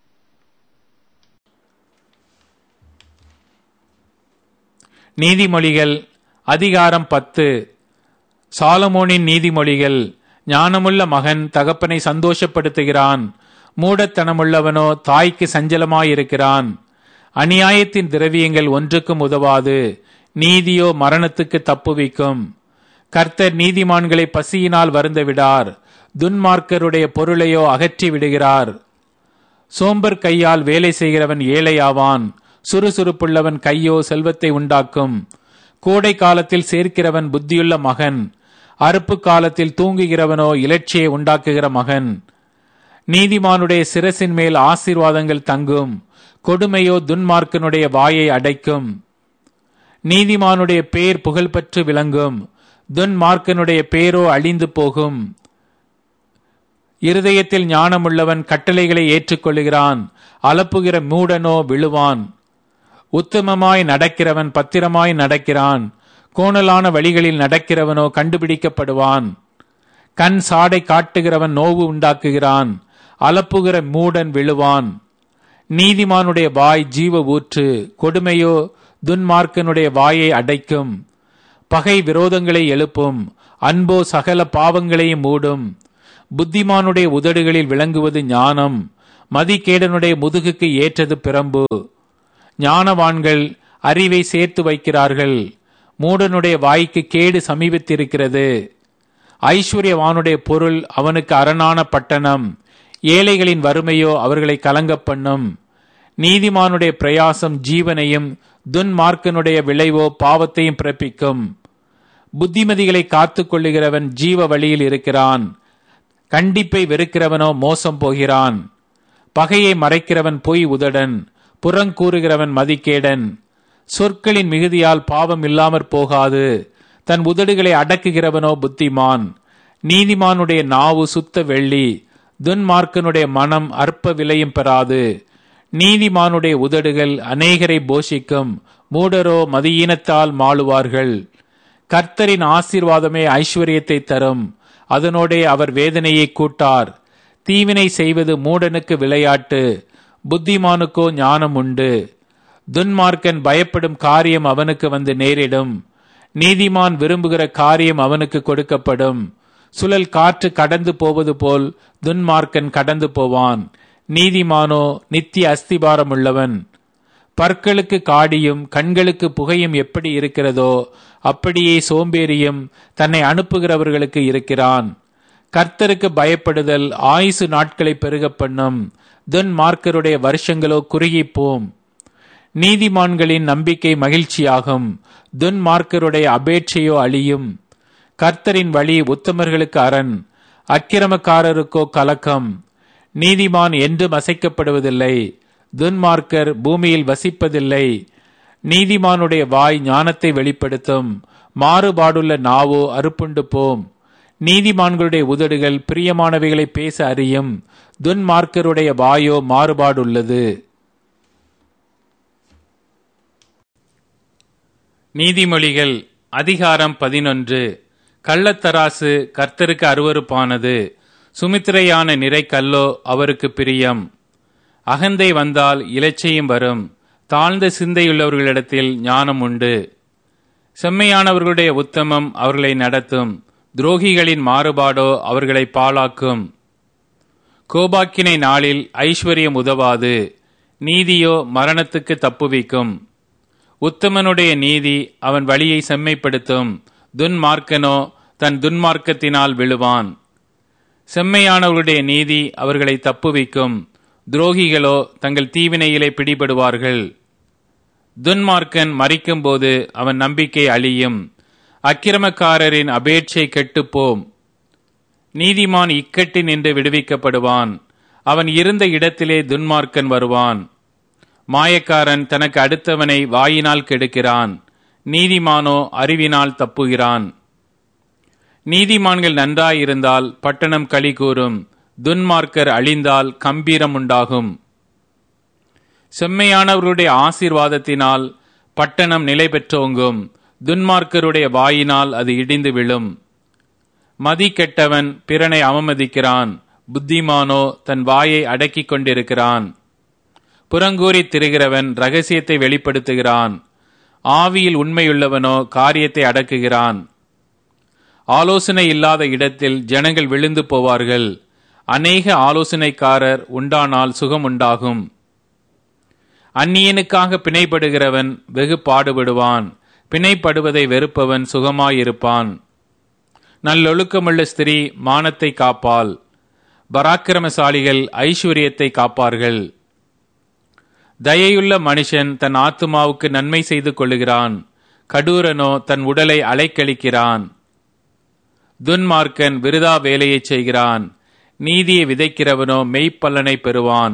நீதிமொழிகள் அதிகாரம் 10. சாலமோனின் நீதிமொழிகள். ஞானமுள்ள மகன் தகப்பனை சந்தோஷப்படுத்துகிறான், மூடத்தனமுள்ளவனோ தாய்க்கு சஞ்சலமாயிருக்கிறான். அநியாயத்தின் திரவியங்கள் ஒன்றுக்கும் உதவாது, நீதியோ மரணத்துக்கு தப்புவிக்கும். கர்த்தர் நீதிமான்களை பசியினால் வருந்த விடார், துன்மார்க்கருடைய பொருளையோ அகற்றி விடுகிறார். சோம்பர் கையால் வேலை செய்கிறவன் ஏழையாவான், சுறுசுறுப்புள்ளவன் கையோ செல்வத்தை உண்டாக்கும். கோடை காலத்தில் சேர்க்கிறவன் புத்தியுள்ள மகன், அறுப்பு காலத்தில் தூங்குகிறவனோ இலட்சியை உண்டாக்குகிற மகன். நீதிமானுடைய சிரசின் மேல் ஆசீர்வாதங்கள் தங்கும், கொடுமையோ துன்மார்க்கனுடைய வாயை அடைக்கும். நீதிமானுடைய பேர் புகழ்பெற்று விளங்கும், துன்மார்க்கனுடைய பேரோ அழிந்து போகும். இருதயத்தில் ஞானமுள்ளவன் கட்டளைகளை ஏற்றுக்கொள்கிறான், அலப்புகிற மூடனோ விழுவான். உத்தமமாய் நடக்கிறவன் பத்திரமாய் நடக்கிறான், கோணலான வழிகளில் நடக்கிறவனோ கண்டுபிடிக்கப்படுவான். கண் சாடை காட்டுகிறவன் நோவு உண்டாக்குகிறான், அலப்புகிற மூடன் விழுவான். நீதிமானுடைய வாய் ஜீவ ஊற்று, கொடுமையோ துன்மார்க்கனுடைய வாயை அடைக்கும். பகை விரோதங்களை எழுப்பும், அன்போ சகல பாவங்களையும் மூடும். புத்திமானுடைய உதடுகளில் விளங்குவது ஞானம், மதிகேடனுடைய முதுகுக்கு ஏற்றது பிரம்பு. ஞானவான்கள் அறிவை சேர்த்து வைக்கிறார்கள், மூடனுடைய வாய்க்கு கேடு சமீபித்திருக்கிறது. ஐஸ்வர்யவானுடைய பொருள் அவனுக்கு அரணான பட்டணம், ஏழைகளின் வறுமையோ அவர்களை கலங்க பண்ணும். நீதிமானுடைய பிரயாசம் ஜீவனையும், துன்மார்க்கனுடைய விளைவோ பாவத்தையும் பிறப்பிக்கும். புத்திமதிகளை காத்து கொள்ளுகிறவன் ஜீவ வழியில் இருக்கிறான், கண்டிப்பை வெறுக்கிறவனோ மோசம் போகிறான். பகையை மறைக்கிறவன் பொய் உதடன், புறங்கூறுகிறவன் மதிகேடன். சொற்களின் மிகுதியால் பாவம் இல்லாமற் போகாது, தன் உதடுகளை அடக்குகிறவனோ புத்திமான். நீதிமானுடைய நாவு சுத்த வெள்ளி, துன்மார்க்கனுடைய மனம் அற்ப விலையும் பெறாது. நீதிமானுடைய உதடுகள் அநேகரை போஷிக்கும், மூடரோ மதியீனத்தால் மாளுவார்கள். கர்த்தரின் ஆசீர்வாதமே ஐஸ்வர்யத்தை தரும், அதனோடே அவர் வேதனையை கூட்டார். தீவினை செய்வது மூடனுக்கு விளையாட்டு, புத்திமானுக்கோ ஞானம் உண்டு. துன்மார்க்கன் பயப்படும் காரியம் அவனுக்கு வந்து நேரிடும், நீதிமான் விரும்புகிற காரியம் அவனுக்கு கொடுக்கப்படும். சுழல் காற்று கடந்து போவது போல் துன்மார்க்கன் கடந்து போவான், நீதிமானோ நித்திய அஸ்திபாரம் உள்ளவன். பற்களுக்கு காடியும் கண்களுக்கு புகையும் எப்படி இருக்கிறதோ அப்படியே சோம்பேறியும் தன்னை அனுப்புகிறவர்களுக்கு இருக்கிறான். கர்த்தருக்கு பயப்படுதல் ஆயுசு நாட்களை பெருக பண்ணும், துன்மார்க்கருடைய வருஷங்களோ குறுகிப்போம். நீதிமான்களின் நம்பிக்கை மகிழ்ச்சியாகும், துன்மார்க்கருடைய அபேட்சையோ அழியும். கர்த்தரின் வழி உத்தமர்களுக்கு அரண், அக்கிரமக்காரருக்கோ கலக்கம். நீதிமான் என்றும் அசைக்கப்படுவதில்லை, துன்மார்க்கர் பூமியில் வசிப்பதில்லை. நீதிமானுடைய வாய் ஞானத்தை வெளிப்படுத்தும், மாறுபாடுள்ள நாவோ அறுப்புண்டு போம். நீதிமான்களுடைய உதடுகள் பிரியமானவைகளை பேச அறியும், துன்மார்க்கருடைய வாயோ மாறுபாடுள்ளது. நீதிமொழிகள் அதிகாரம் 11. கள்ளத்தராசு கர்த்தருக்கு அருவருப்பானது, சுமித்திரையான நிறை கல்லோ அவருக்கு பிரியம். அகந்தை வந்தால் இலச்சையும் வரும், தாழ்ந்த சிந்தையுள்ளவர்களிடத்தில் ஞானம் உண்டு. செம்மையானவர்களுடைய உத்தமம் அவர்களை நடத்தும், துரோகிகளின் மாறுபாடோ அவர்களை பாழாக்கும். கோபாக்கினை நாளில் ஐஸ்வர்யம் உதவாது, நீதியோ மரணத்துக்கு தப்புவிக்கும். உத்தமனுடைய நீதி அவன் வழியை செம்மைப்படுத்தும், துன்மார்க்கனோ தன் துன்மார்க்கத்தினால் விழுவான். செம்மையானவர்களுடைய நீதி அவர்களை தப்புவிக்கும், துரோகிகளோ தங்கள் தீவினையிலே பிடிபடுவார்கள். துன்மார்க்கன் மரிக்கும்போது அவன் நம்பிக்கை அழியும், அக்கிரமக்காரரின் அபேட்சை கெட்டுப்போம். நீதிமான் இக்கட்டி நின்று விடுவிக்கப்படுவான், அவன் இருந்த இடத்திலே துன்மார்க்கன் வருவான். மாயக்காரன் தனக்கு அடுத்தவனை வாயினால் கெடுக்கிறான், நீதிமானோ அறிவினால் தப்புகிறான். நீதிமான்கள் நன்றாயிருந்தால் பட்டணம் களி கூறும், துன்மார்க்கர் அழிந்தால் கம்பீரம் உண்டாகும். செம்மையானவர்களுடைய ஆசீர்வாதத்தினால் பட்டணம் நிலை பெற்றோங்கும், துன்மார்க்கருடைய வாயினால் அது இடிந்து விழும். மதி கெட்டவன் பிறனை அவமதிக்கிறான், புத்திமானோ தன் வாயை அடக்கிக் கொண்டிருக்கிறான். புறங்கூறி திரிகிறவன் இரகசியத்தை வெளிப்படுத்துகிறான், ஆவியில் உண்மையுள்ளவனோ காரியத்தை அடக்குகிறான். ஆலோசனை இல்லாத இடத்தில் ஜனங்கள் விழுந்து போவார்கள், அநேக ஆலோசனைக்காரர் உண்டானால் சுகம் உண்டாகும். அந்நியனுக்காக பிணைப்படுகிறவன் வெகு பாடுபடுவான், பிணைப்படுவதை வெறுப்பவன் சுகமாயிருப்பான். நல்லொழுக்கமுள்ள ஸ்திரீ மானத்தை காப்பாள், பராக்கிரமசாலிகள் ஐஸ்வர்யத்தை காப்பார்கள். தயையுள்ள மனுஷன் தன் ஆத்துமாவுக்கு நன்மை செய்து கொள்ளுகிறான், கடூரனோ தன் உடலை அலைக்கழிக்கிறான். துன்மார்க்கன் விருதா வேலையை செய்கிறான், நீதியை விதைக்கிறவனோ மெய்ப்பலனை பெறுவான்.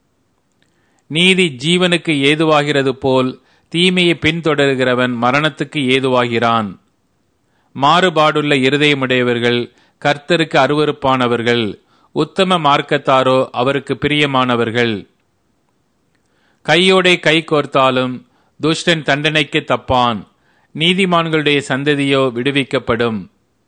நீதி ஜீவனுக்கு ஏதுவாகிறது போல் தீமையை பின்தொடர்கிறவன் மரணத்துக்கு ஏதுவாகிறான். மாறுபாடுள்ள இருதயமுடையவர்கள் கர்த்தருக்கு அருவருப்பானவர்கள், உத்தம மார்க்கத்தாரோ அவருக்கு பிரியமானவர்கள். கையோடே கை கோர்த்தாலும் துஷ்டன் தண்டனைக்கு தப்பான், நீதிமான்களுடைய சந்ததியோ விடுவிக்கப்படும்.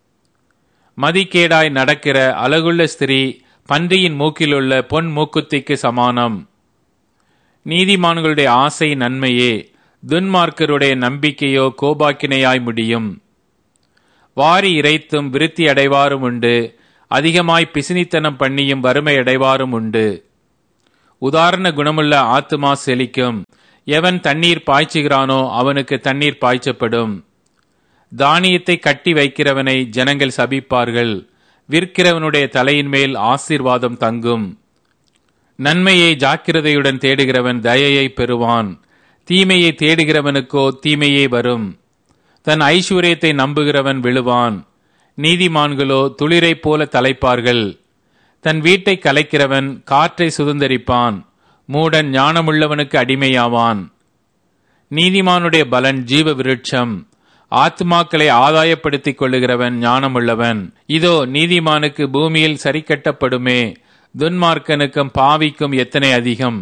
மதிகேடாய் நடக்கிற அழகுள்ள ஸ்திரீ பன்றியின் மூக்கிலுள்ள பொன் மூக்குத்திக்கு சமானம். நீதிமான்களுடைய ஆசை நன்மையே, துன்மார்க்கருடைய நம்பிக்கையோ கோபாக்கினையாய் முடியும். வாரி இறைத்தும் விருத்தி அடைவாரும் உண்டு, அதிகமாய் பிசினித்தனம் பண்ணியும் வறுமை அடைவாரும் உண்டு. உதாரண குணமுள்ள ஆத்துமா செழிக்கும். எவன் தண்ணீர் பாய்ச்சுகிறானோ அவனுக்கு தண்ணீர் பாய்ச்சப்படும். தானியத்தை கட்டி வைக்கிறவனை ஜனங்கள் சபிப்பார்கள். விற்கிறவனுடைய தலையின் மேல் ஆசீர்வாதம் தங்கும். நன்மையை ஜாக்கிரதையுடன் தேடுகிறவன் தயையை பெறுவான். தீமையை தேடுகிறவனுக்கோ தீமையே வரும். தன் ஐஸ்வர்யத்தை நம்புகிறவன் விழுவான். நீதிமான்களோ துளிரை போல தலைப்பார்கள். தன் வீட்டை கலைக்கிறவன் காற்றை சுதந்தரிப்பான். மூடன் ஞானமுள்ளவனுக்கு அடிமையாவான். நீதிமானுடைய பலன் ஜீவ விருட்சம். ஆத்மாக்களை ஆதாயப்படுத்திக் கொள்ளுகிறவன் ஞானமுள்ளவன். இதோ நீதிமானுக்கு பூமியில் சரி கட்டப்படுமே, துன்மார்க்கனுக்கும் பாவிக்கும் எத்தனை அதிகம்.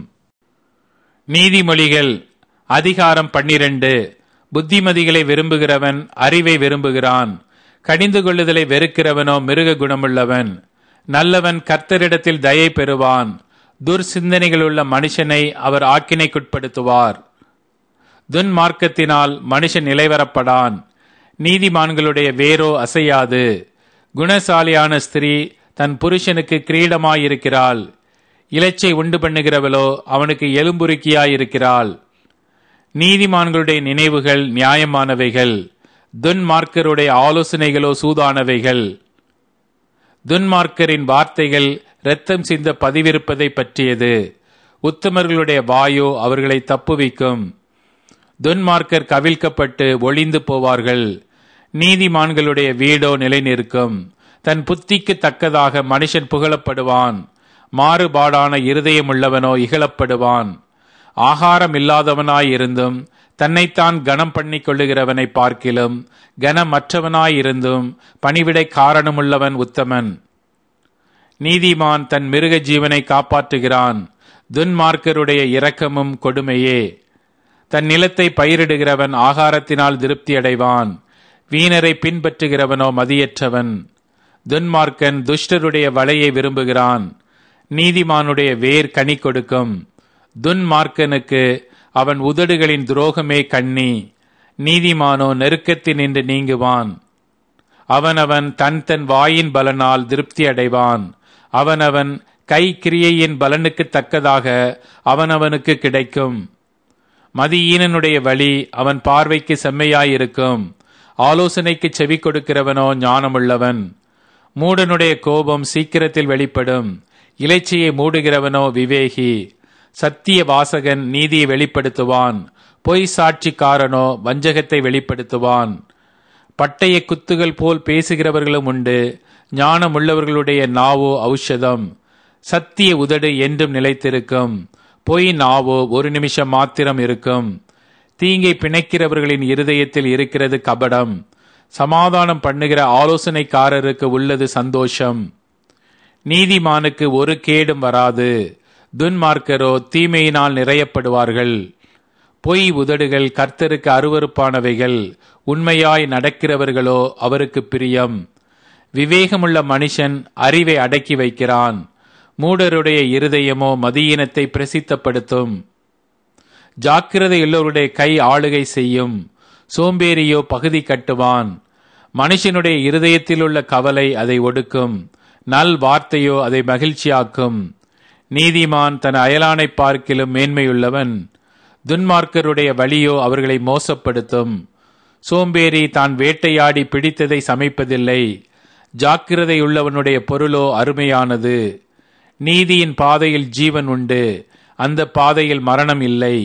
நீதிமொழிகள் அதிகாரம் 12. புத்திமதிகளை விரும்புகிறவன் அறிவை விரும்புகிறான். கடிந்து கொள்ளுதலை வெறுக்கிறவனோ மிருக குணமுள்ளவன். நல்லவன் கர்த்தரிடத்தில் தயை பெறுவான். துர்சிந்தனைகளுள்ள மனுஷனை அவர் ஆக்கினைக்குட்படுத்துவார். துன்மார்க்கத்தினால் மனுஷன் நிலைவரப்படான். நீதிமான்களுடைய வேரோ அசையாது. குணசாலியான ஸ்திரீ தன் புருஷனுக்கு கிரீடமாயிருக்கிறாள். இலச்சை உண்டு பண்ணுகிறவளோ அவனுக்கு எலும்புருக்கியாயிருக்கிறாள். நீதிமான்களுடைய நினைவுகள் நியாயமானவைகள். துன்மார்க்கருடைய ஆலோசனைகளோ சூதானவைகள். துன்மார்க்கரின் வார்த்தைகள் இரத்தம் சிந்த பதிவிருப்பதை பற்றியது. உத்தமர்களுடைய வாயோ அவர்களை தப்புவிக்கும். துன்மார்க்கர் கவிழ்க்கப்பட்டு ஒளிந்து போவார்கள். நீதிமான்களுடைய வீடோ நிலை நிற்கும். தன் புத்திக்கு தக்கதாக மனுஷன் புகழப்படுவான். மாறுபாடான இருதயமுள்ளவனோ இகழப்படுவான். ஆகாரம் இல்லாதவனாயிருந்தும் தன்னைத்தான் கனம் பண்ணி கொள்ளுகிறவனை பார்க்கிலும் கனமற்றவனாயிருந்தும் பணிவிடை காரணமுள்ளவன் உத்தமன். நீதிமான் தன் மிருக ஜீவனை காப்பாற்றுகிறான். துன்மார்க்கருடைய இரக்கமும் கொடுமையே. தன் நிலத்தை பயிரிடுகிறவன் ஆகாரத்தினால் திருப்தி அடைவான். வீணரை பின்பற்றுகிறவனோ மதியற்றவன். துன்மார்க்கன் துஷ்டருடைய வலையை விரும்புகிறான். நீதிமானுடைய வேர் கனி கொடுக்கும். துன்மார்க்கனுக்கு அவன் உதடுகளின் துரோகமே கண்ணி. நீதிமானோ நெருக்கத்தினின்று நீங்குவான். அவனவன் தன் வாயின் பலனால் திருப்தி அடைவான். அவனவன் கை கிரியையின் பலனுக்கு தக்கதாக அவனவனுக்கு கிடைக்கும். மதியீனனுடைய வழி அவன் பார்வைக்கு செம்மையாயிருக்கும். ஆலோசனைக்கு செவி கொடுக்கிறவனோ ஞானமுள்ளவன். மூடனுடைய கோபம் சீக்கிரத்தில் வெளிப்படும். இலைச்சையை மூடுகிறவனோ விவேகி. சத்திய வாசகன் நீதியை வெளிப்படுத்துவான். பொய் சாட்சிக்காரனோ வஞ்சகத்தை வெளிப்படுத்துவான். பட்டய குத்துகள் போல் பேசுகிறவர்களும் உண்டு. ஞானமுள்ளவர்களுடைய நாவோ ஔஷதம். சத்திய உதடு என்றும் நிலைத்திருக்கும். பொய் நாவோ ஒரு நிமிஷம் மாத்திரம் இருக்கும். தீங்கை பிணைக்கிறவர்களின் இருதயத்தில் இருக்கிறது கபடம். சமாதானம் பண்ணுகிற ஆலோசனைக்காரருக்கு உள்ளது சந்தோஷம். நீதிமானுக்கு ஒரு கேடும் வராது. துன்மார்க்கரோ தீமையினால் நிறையப்படுவார்கள். பொய் உதடுகள் கர்த்தருக்கு அருவருப்பானவைகள். உண்மையாய் நடக்கிறவர்களோ அவருக்கு பிரியம். விவேகமுள்ள மனுஷன் அறிவை அடக்கி வைக்கிறான். மூடருடைய இருதயமோ மதியீனத்தை பிரசித்தப்படுத்தும். ஜாக்கிரதையுள்ளவருடைய கை ஆளுகை செய்யும். சோம்பேறியோ பகுதி கட்டுவான். மனுஷனுடைய இருதயத்தில் உள்ள கவலை அதை ஒடுக்கும். நல் வார்த்தையோ அதை மகிழ்ச்சியாக்கும். நீதிமான் தன் அயலானை பார்க்கிலும் மேன்மையுள்ளவன். துன்மார்க்கருடைய வழியோ அவர்களை மோசப்படுத்தும். சோம்பேறி தான் வேட்டையாடி பிடித்ததை சமைப்பதில்லை. ஜாக்கிரதையுள்ளவனுடைய பொருளோ அருமையானது. நீதியின் பாதையில் ஜீவன் உண்டு. அந்த பாதையில் மரணம் இல்லை.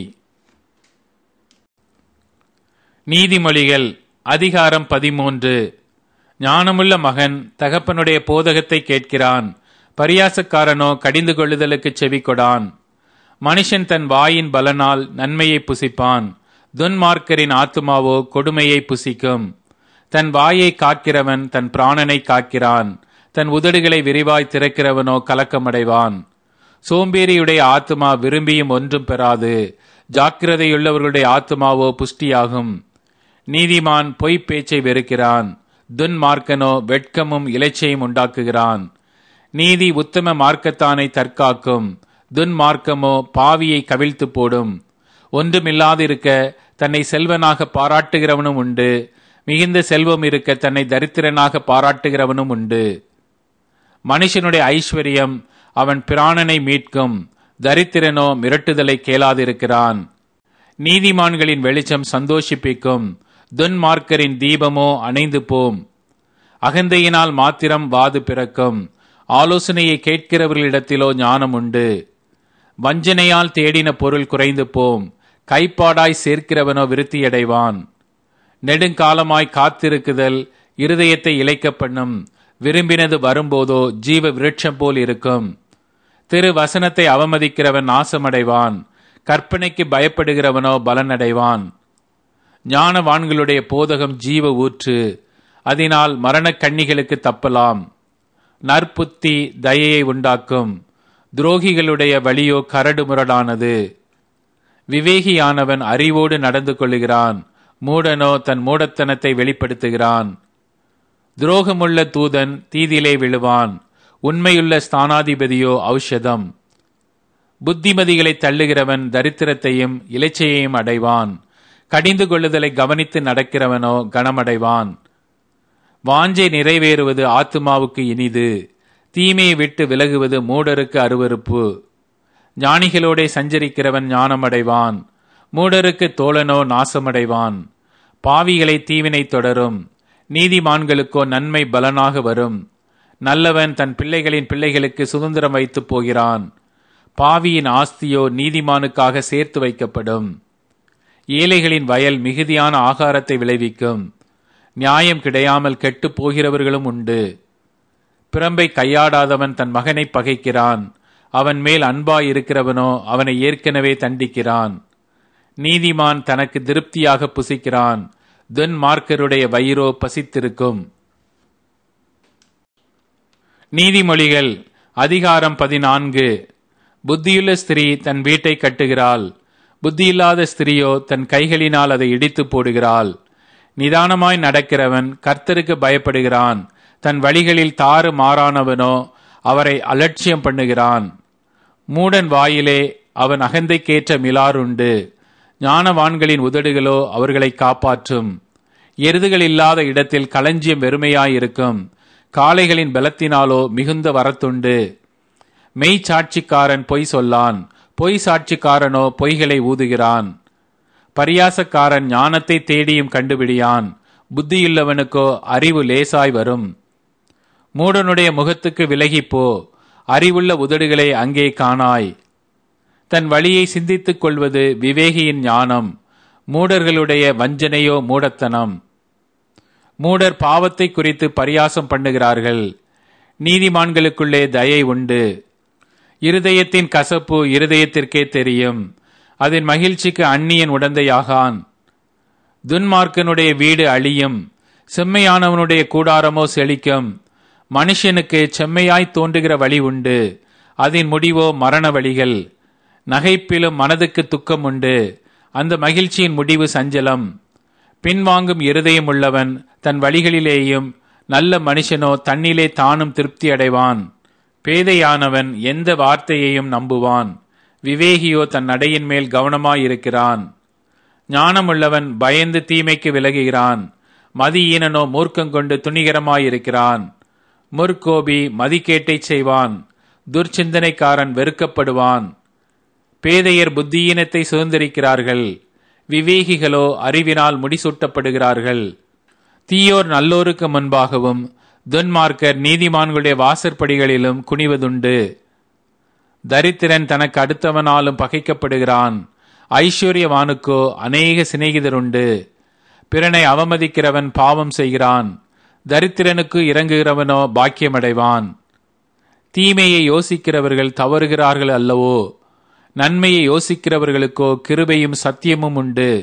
நீதிமொழிகள் அதிகாரம் 13. ஞானமுள்ள மகன் தகப்பனுடைய போதகத்தை கேட்கிறான். பரியாசக்காரனோ கடிந்து கொள்ளுதலுக்கு செவி கொடான். மனுஷன் தன் வாயின் பலனால் நன்மையை புசிப்பான். துன்மார்க்கரின் ஆத்துமாவோ கொடுமையை புசிக்கும். தன் வாயை காக்கிறவன் தன் பிராணனை காக்கிறான். தன் உதடுகளை விரிவாய் திறக்கிறவனோ கலக்கமடைவான். சோம்பேறியுடைய ஆத்துமா விரும்பியும் ஒன்றும் பெறாது. ஜாக்கிரதையுள்ளவர்களுடைய ஆத்துமாவோ புஷ்டியாகும். நீதிமான் பொய்ப் பேச்சை வெறுக்கிறான். துன்மார்க்கனோ வெட்கமும் இலைச்சையும் உண்டாக்குகிறான். நீதி உத்தம மார்க்கத்தானை தற்காக்கும். துன்மார்க்கமோ பாவியை கவிழ்த்து போடும். ஒன்றுமில்லாதிருக்க தன்னை செல்வனாக பாராட்டுகிறவனும் உண்டு. மிகுந்த செல்வம் இருக்க தன்னை தரித்திரனாக பாராட்டுகிறவனும் உண்டு. மனுஷனுடைய ஐஸ்வர்யம் அவன் பிராணனை மீட்கும், தரித்திரனோ மிரட்டுதலை கேளாதிருக்கிறான். நீதிமான்களின் வெளிச்சம் சந்தோஷிப்பிக்கும், துன்மார்க்கரின் தீபமோ அணைந்து போம். அகந்தையினால் மாத்திரம் வாது பிறக்கும், ஆலோசனையை கேட்கிறவர்களிடத்திலோ ஞானம் உண்டு. வஞ்சனையால் தேடின பொருள் குறைந்து போம், கைப்பாடாய் சேர்க்கிறவனோ விருத்தியடைவான். நெடுங்காலமாய் காத்திருக்குதல் இருதயத்தை இளைக்க பண்ணும், விரும்பினது வரும்போதோ ஜீவ விருட்சம் போல் இருக்கும். திரு வசனத்தை அவமதிக்கிறவன் நாசமடைவான், கற்பனைக்கு பயப்படுகிறவனோ பலனடைவான். ஞானவான்களுடைய போதகம் ஜீவ ஊற்று, அதனால் மரணக் கண்ணிகளுக்கு தப்பலாம். நற்புத்தி தயையை உண்டாக்கும், துரோகிகளுடைய வழியோ கரடு முரடானது. விவேகியானவன் அறிவோடு நடந்து கொள்ளுகிறான், மூடனோ தன் மூடத்தனத்தை வெளிப்படுத்துகிறான். துரோகமுள்ள தூதன் தீதிலே விழுவான், உண்மையுள்ள ஸ்தானாதிபதியோ ஔஷதம். புத்திமதிகளை தள்ளுகிறவன் தரித்திரத்தையும் இலைச்சையையும் அடைவான், கடிந்து கொள்ளுதலை கவனித்து நடக்கிறவனோ கனமடைவான். வாஞ்சை நிறைவேறுவது ஆத்துமாவுக்கு இனிது, தீமையை விட்டு விலகுவது மூடருக்கு அருவருப்பு. ஞானிகளோடே சஞ்சரிக்கிறவன் ஞானமடைவான், மூடருக்கு தோழனோ நாசமடைவான். பாவிகளை தீவினை தொடரும், நீதிமான்களுக்கோ நன்மை பலனாக வரும். நல்லவன் தன் பிள்ளைகளின் பிள்ளைகளுக்கு சுதந்திரம் வைத்து போகிறான், பாவியின் ஆஸ்தியோ நீதிமானுக்காக சேர்த்து வைக்கப்படும். ஏழைகளின் வயல் மிகுதியான ஆகாரத்தை விளைவிக்கும், நியாயம் கிடையாமல் கெட்டு போகிறவர்களும் உண்டு. பிரம்பை கையாடாதவன் தன் மகனை பகைக்கிறான், அவன் மேல் அன்பாய் இருக்கிறவனோ அவனை ஏற்கனவே தண்டிக்கிறான். நீதிமான் தனக்கு திருப்தியாக புசிக்கிறான், துன்மார்க்கருடைய வயிறோ பசித்திருக்கும். நீதிமொழிகள் அதிகாரம் 14. புத்தியுள்ள ஸ்திரீ தன் வீட்டை கட்டுகிறாள், புத்தியில்லாத ஸ்திரியோ தன் கைகளினால் அதை இடித்து போடுகிறாள். நிதானமாய் நடக்கிறவன் கர்த்தருக்கு பயப்படுகிறான், தன் வழிகளில் தாறு மாறானவனோ அவரை அலட்சியம் பண்ணுகிறான். மூடன் வாயிலே அவன் அகந்தைக்கேற்ற மிலாறுண்டு, ஞானவான்களின் உதடுகளோ அவர்களை காப்பாற்றும். எருதுகள் இல்லாத இடத்தில் களஞ்சியம் வெறுமையாயிருக்கும், காளைகளின் பலத்தினாலோ மிகுந்த வரத்துண்டு. மெய் சாட்சிக்காரன் பொய் சொல்லான், பொய் சாட்சிக்காரனோ பொய்களை ஊதுகிறான். பரியாசக்காரன் ஞானத்தை தேடியும் கண்டுபிடியான், புத்தியுள்ளவனுக்கோ அறிவு லேசாய் வரும். மூடனுடைய முகத்துக்கு விலகிப்போ, அறிவுள்ள உதடுகளை அங்கே காணாய். தன் வழியை சிந்தித்துக் கொள்வது விவேகியின் ஞானம், மூடர்களுடைய வஞ்சனையோ மூடத்தனம். மூடர் பாவத்தை குறித்து பரியாசம் பண்ணுகிறார்கள், நீதிமான்களுக்குள்ளே தயை உண்டு. இருதயத்தின் கசப்பு இருதயத்திற்கே தெரியும், அதன் மகிழ்ச்சிக்கு அந்நியன் உடந்தையாகான். துன்மார்க்கனுடைய வீடு அழியும், செம்மையானவனுடைய கூடாரமோ செழிக்கும். மனுஷனுக்கு செம்மையாய் தோன்றுகிற வழி உண்டு, அதன் முடிவோ மரண வழிகள். நகைப்பிலும் மனதுக்கு துக்கம் உண்டு, அந்த மகிழ்ச்சியின் முடிவு சஞ்சலம். பின்வாங்கும் இருதயம் உள்ளவன் தன் வழிகளிலேயும், நல்ல மனுஷனோ தன்னிலே தானும் திருப்தி அடைவான். பேதையானவன் எந்த வார்த்தையையும் நம்புவான், விவேகியோ தன் நடையின் மேல் கவனமாயிருக்கிறான். ஞானமுள்ளவன் பயந்து தீமைக்கு விலகுகிறான், மதியீனனோ மூர்க்கங்கொண்டு துணிகரமாயிருக்கிறான். முற்கோபி மதிக்கேட்டை செய்வான், துர்ச்சிந்தனைக்காரன் வெறுக்கப்படுவான். பேதையர் புத்தியீனத்தை சுதந்திரிக்கிறார்கள், விவேகிகளோ அறிவினால் முடிசூட்டப்படுகிறார்கள். தீயோர் நல்லோருக்கு முன்பாகவும், துன்மார்க்கர் நீதிமான்களுடைய வாசற்படிகளிலும் குனிவதுண்டு. தரித்திரன் தனக்கு அடுத்தவனாலும் பகைக்கப்படுகிறான், ஐஸ்வர்யவானுக்கோ அநேக சிநேகிதருண்டு. பிறனை அவமதிக்கிறவன் பாவம் செய்கிறான், தரித்திரனுக்கு இறங்குகிறவனோ பாக்கியமடைவான். தீமையை யோசிக்கிறவர்கள் தவறுகிறார்கள் அல்லவோ, நன்மையை யோசிக்கிறவர்களுக்கோ கிருபையும் சத்தியமும் உண்டு.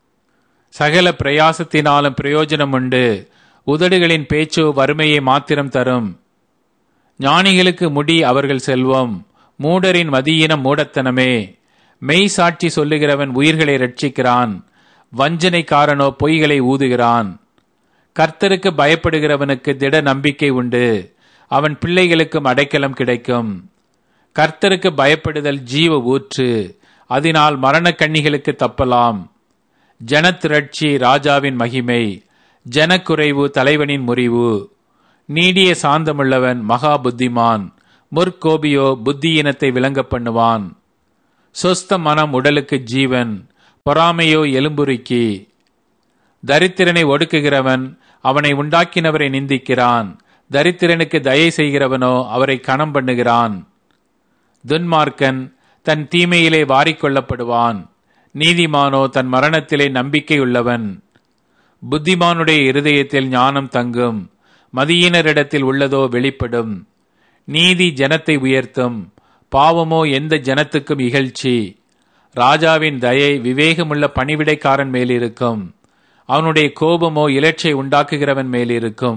சகல பிரயாசத்தினாலும் பிரயோஜனம் உண்டு, உதடுகளின் பேச்சோ வறுமையை மாத்திரம் தரும். ஞானிகளுக்கு முடி அவர்கள் செல்வம், மூடரின் மதியினம் மூடத்தனமே. மெய் சாட்சி சொல்லுகிறவன் உயிர்களை ரட்சிக்கிறான், வஞ்சனைக்காரனோ பொய்களை ஊதுகிறான். கர்த்தருக்கு பயப்படுகிறவனுக்கு திட நம்பிக்கை உண்டு, அவன் பிள்ளைகளுக்கும் அடைக்கலம் கிடைக்கும். கர்த்தருக்கு பயப்படுதல் ஜீவ ஊற்று, அதனால் மரணக் கண்ணிகளுக்கு தப்பலாம். ஜனத்திரட்சி ராஜாவின் மகிமை, ஜனக்குறைவு தலைவனின் முறிவு. நீடிய சாந்தமுள்ளவன் மகா புத்திமான். முற்கோபியோ புத்தியினத்தை விளங்க பண்ணுவான். சொஸ்த மனம் உடலுக்கு ஜீவன், பொறாமையோ எலும்புருக்கி. தரித்திரனை ஒடுக்குகிறவன் அவனை உண்டாக்கினவரை நிந்திக்கிறான். தரித்திரனுக்கு தயை செய்கிறவனோ அவரை கனம் பண்ணுகிறான். துன்மார்க்கன் தன் தீமையிலே வாரிக்கொள்ளப்படுவான். நீதிமானோ தன் மரணத்திலே நம்பிக்கையுள்ளவன். புத்திமானுடைய இருதயத்தில் ஞானம் தங்கும். மதியினரிடத்தில் உள்ளதோ வெளிப்படும். நீதி ஜனத்தை உயர்த்தும், பாவமோ எந்த ஜனத்துக்கும் இகழ்ச்சி. ராஜாவின் தயை விவேகமுள்ள பணிவிடைக்காரன் மேலிருக்கும். அவனுடைய கோபமோ இலட்சை உண்டாக்குகிறவன் மேலிருக்கும்.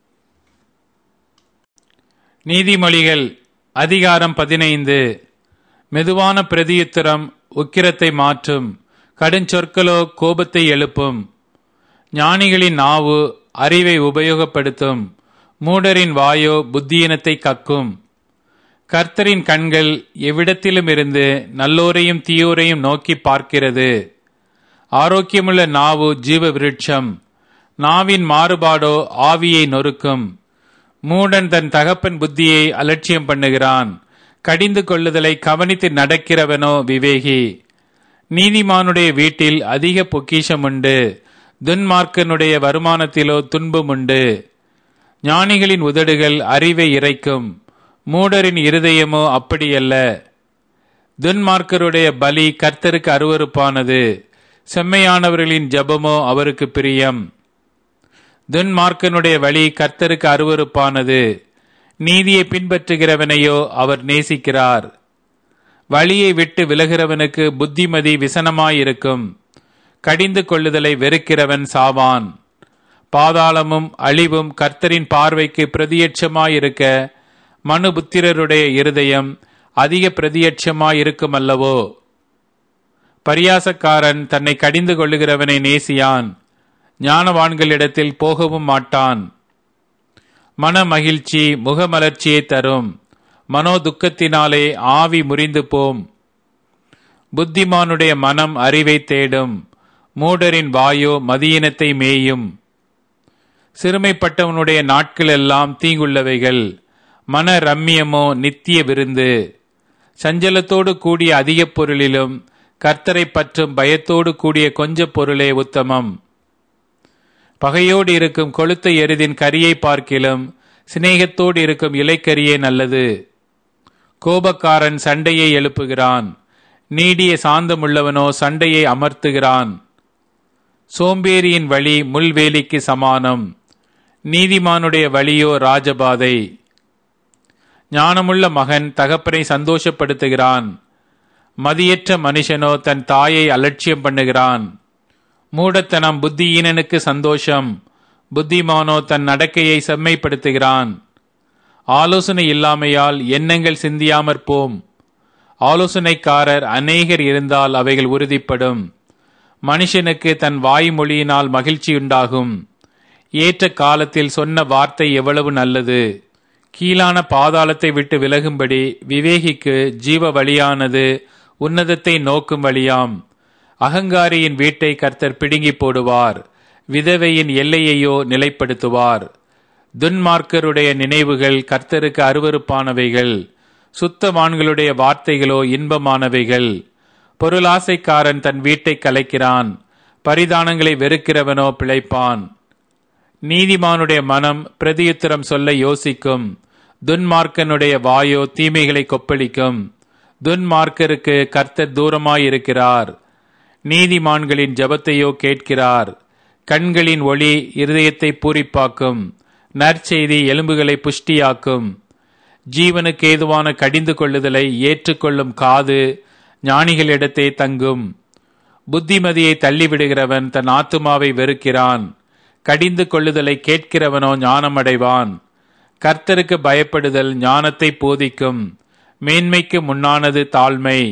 நீதிமொழிகள் அதிகாரம் 15. மெதுவான பிரதியுத்தரம் உக்கிரத்தை மாற்றும், கடுஞ்சொற்களோ கோபத்தை எழுப்பும். ஞானிகளின் நாவு அறிவை உபயோகப்படுத்தும், மூடரின் வாயோ புத்தியினத்தை கக்கும். கர்த்தரின் கண்கள் எவ்விடத்திலும் இருந்து நல்லோரையும் தீயோரையும் நோக்கி பார்க்கிறது. ஆரோக்கியமுள்ள நாவு ஜீவ விருட்சம், நாவின் மாறுபாடோ ஆவியை நொறுக்கும். மூடன் தன் தகப்பன் புத்தியை அலட்சியம் பண்ணுகிறான். கடிந்து கொள்ளுதலை கவனித்து நடக்கிறவனோ விவேகி. நீதிமானுடைய வீட்டில் அதிக பொக்கிஷம் உண்டு, துன்மார்க்கனுடைய வருமானத்திலோ துன்பம் உண்டு. ஞானிகளின் உதடுகள் அறிவை இறைக்கும், மூடரின் இருதயமோ அப்படியல்ல. துன்மார்க்கருடைய பலி கர்த்தருக்கு அருவருப்பானது, செம்மையானவர்களின் ஜெபமோ அவருக்கு பிரியம். துன்மார்க்கனுடைய வழி கர்த்தருக்கு அருவருப்பானது, நீதியை பின்பற்றுகிறவனையோ அவர் நேசிக்கிறார். வழியை விட்டு விலகிறவனுக்கு புத்திமதி விசனமாயிருக்கும், கடிந்து கொள்ளுதலை வெறுக்கிறவன் சாவான். பாதாளமும் அழிவும் கர்த்தரின் பார்வைக்கு பிரதியட்சமாயிருக்க மனுபுத்திரருடைய இருதயம் அதிக பிரதியட்சமாயிருக்கும் அல்லவோ. பரியாசக்காரன் தன்னை கடிந்து கொள்ளுகிறவனை நேசியான், ஞானவான்களிடத்தில் போகவும் மாட்டான். மன மகிழ்ச்சி முகமலர்ச்சியை தரும், மனோ துக்கத்தினாலே ஆவி முறிந்து போம். புத்திமானுடைய மனம் அறிவை தேடும், மூடரின் வாயோ மதியினத்தை மேயும். சிறுமைப்பட்டவனுடைய நாட்கள் எல்லாம் தீங்குள்ளவைகள், மன ரம்மியமோ நித்திய விருந்து. சஞ்சலத்தோடு கூடிய அதிக பொருளிலும் கர்த்தரை பற்றும் பயத்தோடு கூடிய கொஞ்ச பொருளே உத்தமம். பகையோடு இருக்கும் கொளுத்த எருதின் கரியை பார்க்கிலும் சிநேகத்தோடு இருக்கும் இலைக்கரியே நல்லது. கோபக்காரன் சண்டையை எழுப்புகிறான், நீடிய சாந்தமுள்ளவனோ சண்டையை அமர்த்துகிறான். சோம்பேறியின் வழி முள்வேலிக்கு சமானம், நீதிமானுடைய வழியோ ராஜபாதை. ஞானமுள்ள மகன் தகப்பனை சந்தோஷப்படுத்துகிறான், மதியற்ற மனுஷனோ தன் தாயை அலட்சியம் பண்ணுகிறான். மூடத்தனம் புத்தியீனனுக்கு சந்தோஷம், புத்திமானோ தன் நடக்கையை செம்மைப்படுத்துகிறான். ஆலோசனை இல்லாமையால் எண்ணங்கள் சிந்தியாமற் போம், ஆலோசனைக்காரர் அநேகர் இருந்தால் அவைகள் உறுதிப்படும். மனுஷனுக்கு தன் வாய்மொழியினால் மகிழ்ச்சியுண்டாகும், ஏற்ற காலத்தில் சொன்ன வார்த்தை எவ்வளவு நல்லது. கீழான பாதாளத்தை விட்டு விலகும்படி விவேகிக்கு ஜீவ வழியானது உன்னதத்தை நோக்கும் வழியாம். அகங்காரியின் வீட்டை கர்த்தர் பிடுங்கி போடுவார், விதவையின் எல்லையையோ நிலைப்படுத்துவார். துன்மார்க்கருடைய நினைவுகள் கர்த்தருக்கு அருவருப்பானவைகள், சுத்தவான்களுடைய வார்த்தைகளோ இன்பமானவைகள். பொருளாசைக்காரன் தன் வீட்டை கலைக்கிறான், பரிதானங்களை வெறுக்கிறவனோ பிழைப்பான். நீதிமானுடைய மனம் பிரதியுத்தரம் சொல்ல யோசிக்கும், துன்மார்க்கனுடைய வாயோ தீமைகளை கொப்பளிக்கும். துன்மார்க்கருக்கு கர்த்தர் தூரமாயிருக்கிறார், நீதிமான்களின் ஜெபத்தையோ கேட்கிறார். கண்களின் ஒளி இருதயத்தை பூரிப்பாக்கும், நற்செய்தி எலும்புகளை புஷ்டியாக்கும். ஜீவனுக்கு ஏதுவான கடிந்து கொள்ளுதலை ஏற்றுக்கொள்ளும் காது ஞானிகளிடத்தே தங்கும். புத்திமதியை தள்ளிவிடுகிறவன் தன் ஆத்துமாவை வெறுக்கிறான், கடிந்து கொள்ளுதலை கேட்கிறவனோ ஞானமடைவான். கர்த்தருக்கு பயப்படுதல் ஞானத்தை போதிக்கும், மேன்மைக்கு முன்னானது தாழ்மை.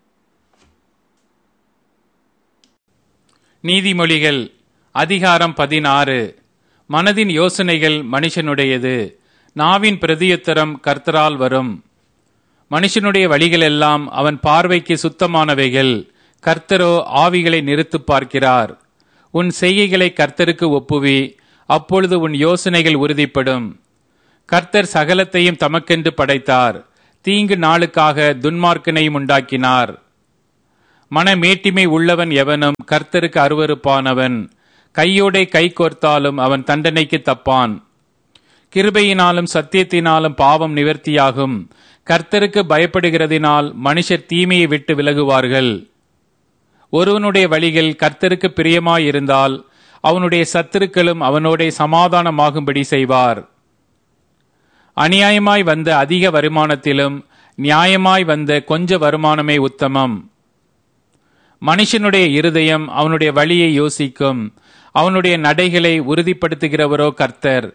நீதிமொழிகள் அதிகாரம் 16. மனதின் யோசனைகள் மனுஷனுடையது, நாவின் பிரதியுத்தரம் கர்த்தரால் வரும். மனுஷனுடைய வழிகளெல்லாம் அவன் பார்வைக்கு சுத்தமானவைகள், கர்த்தரோ ஆவிகளை நிறுத்து பார்க்கிறார். உன் செய்கைகளை கர்த்தருக்கு ஒப்புவி, அப்பொழுது உன் யோசனைகள் உறுதிப்படும். கர்த்தர் சகலத்தையும் தமக்கென்று படைத்தார். தீங்கு நாளுக்காக துன்மார்க்கனையும் உண்டாக்கினார். மனமேட்டிமை உள்ளவன் எவனும் கர்த்தருக்கு அருவருப்பானவன். கையோடே கை கோர்த்தாலும் அவன் தண்டனைக்கு தப்பான். கிருபையினாலும் சத்தியத்தினாலும் பாவம் நிவர்த்தியாகும். கர்த்தருக்கு பயப்படுகிறதினால் மனுஷர் தீமையை விட்டு விலகுவார்கள். ஒருவனுடைய வழிகள் கர்த்தருக்கு பிரியமாயிருந்தால் அவனுடைய சத்துருக்களும் அவனோடே சமாதானமாகும்படி செய்வார். அநியாயமாய் வந்த அதிக வருமானத்திலும் நியாயமாய் வந்த கொஞ்ச வருமானமே உத்தமம். மனுஷனுடைய இருதயம் அவனுடைய வழியை யோசிக்கும். அவனுடைய நடைகளை உறுதிப்படுத்துகிறவரோ கர்த்தர்.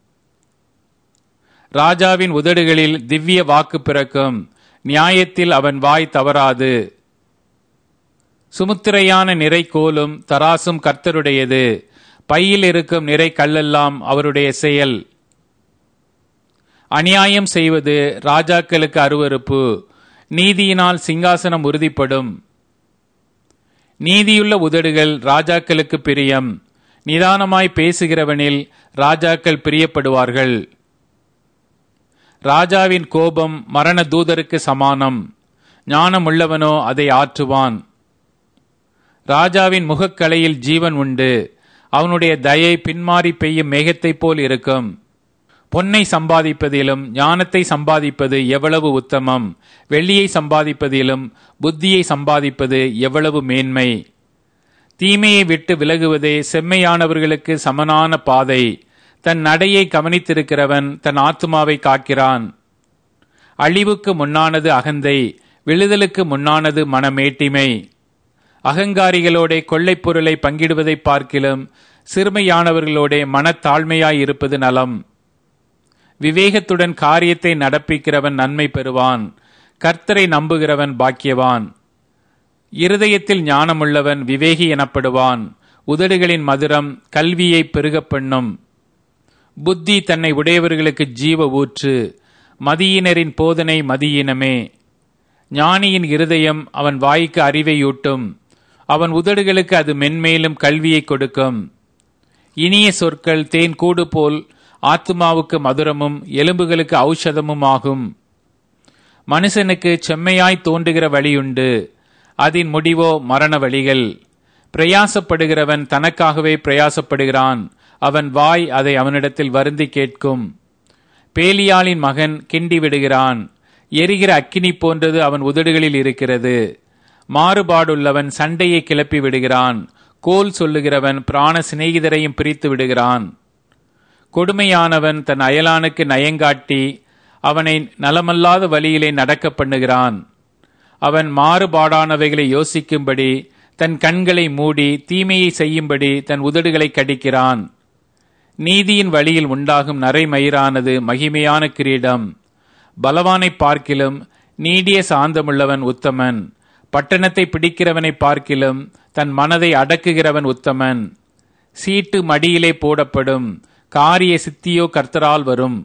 ராஜாவின் உதடுகளில் திவ்ய வாக்கு பிறக்கும். நியாயத்தில் அவன் வாய் தவறாது. சுமுத்திரையான நிறை கோலும் தராசும் கர்த்தருடையது. பையில் இருக்கும் நிறை கல்லெல்லாம் அவருடைய செயல். அநியாயம் செய்வது ராஜாக்களுக்கு அருவருப்பு. நீதியினால் சிங்காசனம் உறுதிப்படும். நீதியுள்ள உதடுகள் ராஜாக்களுக்கு பிரியம். நிதானமாய் பேசுகிறவனில் ராஜாக்கள் பிரியப்படுவார்கள். ராஜாவின் கோபம் மரண தூதருக்கு சமானம். ஞானமுள்ளவனோ அதை ஆற்றுவான். ராஜாவின் முகக்கலையில் ஜீவன் உண்டு. அவனுடைய தயை பின்மாறி பெய்யும் மேகத்தைப் போல் இருக்கும். பொன்னை சம்பாதிப்பதிலும் ஞானத்தை சம்பாதிப்பது எவ்வளவு உத்தமம். வெள்ளியை சம்பாதிப்பதிலும் புத்தியை சம்பாதிப்பது எவ்வளவு மேன்மை. தீமையை விட்டு விலகுவதே செம்மையானவர்களுக்கு சமனான பாதை. தன் நடையை கவனித்திருக்கிறவன் தன் ஆத்துமாவை காக்கிறான். அழிவுக்கு முன்னானது அகந்தை, விழுதலுக்கு முன்னானது மனமேட்டிமை. அகங்காரிகளோட கொள்ளைப் பொருளை பங்கிடுவதை பார்க்கிலும் சிறுமையானவர்களோட மனத்தாழ்மையாய் இருப்பது நலம். விவேகத்துடன் காரியத்தை நடப்பிக்கிறவன் நன்மை பெறுவான். கர்த்தரை நம்புகிறவன் பாக்கியவான். இருதயத்தில் ஞானமுள்ளவன் விவேகி எனப்படுவான். உதடுகளின் மதுரம் கல்வியை பெருகப் பண்ணும். புத்தி தன்னை உடையவர்களுக்கு ஜீவ ஊற்று. மதியினரின் போதனை மதியினமே. ஞானியின் இருதயம் அவன் வாய்க்கு அறிவையூட்டும். அவன் உதடுகளுக்கு அது மென்மேலும் கல்வியை கொடுக்கும். இனிய சொற்கள் தேன் கூடு போல் ஆத்துமாவுக்கு மதுரமும் எலும்புகளுக்கு ஔஷதமும் ஆகும். மனுஷனுக்கு செம்மையாய் தோன்றுகிற வழியுண்டு. அதன் முடிவோ மரண வழிகள். பிரயாசப்படுகிறவன் தனக்காகவே பிரயாசப்படுகிறான். அவன் வாய் அதை அவனிடத்தில் வருந்தி கேட்கும். பேலியாளின் மகன் கிண்டி விடுகிறான். எரிகிற அக்கினி போன்றது அவன் உதடுகளில் இருக்கிறது. மாறுபாடுள்ளவன் சண்டையை கிளப்பி விடுகிறான். கோல் சொல்லுகிறவன் பிராண சிநேகிதரையும் பிரித்து விடுகிறான். கொடுமையானவன் தன் அயலானுக்கு நயங்காட்டி அவனை நலமல்லாத வழியிலே நடக்க பண்ணுகிறான். அவன் மாறுபாடானவைகளை யோசிக்கும்படி தன் கண்களை மூடி தீமையை செய்யும்படி தன் உதடுகளை கடிக்கிறான். நீதியின் வழியில் உண்டாகும் நரைமயிரானது மகிமையான கிரீடம். பலவானை பார்க்கிலும் நீடிய சாந்தமுள்ளவன் உத்தமன். பட்டணத்தை பிடிக்கிறவனை பார்க்கிலும் தன் மனதை அடக்குகிறவன் உத்தமன். சீட்டு மடியிலே போடப்படும். காரிய சித்தியோ கர்த்தரால் வரும்.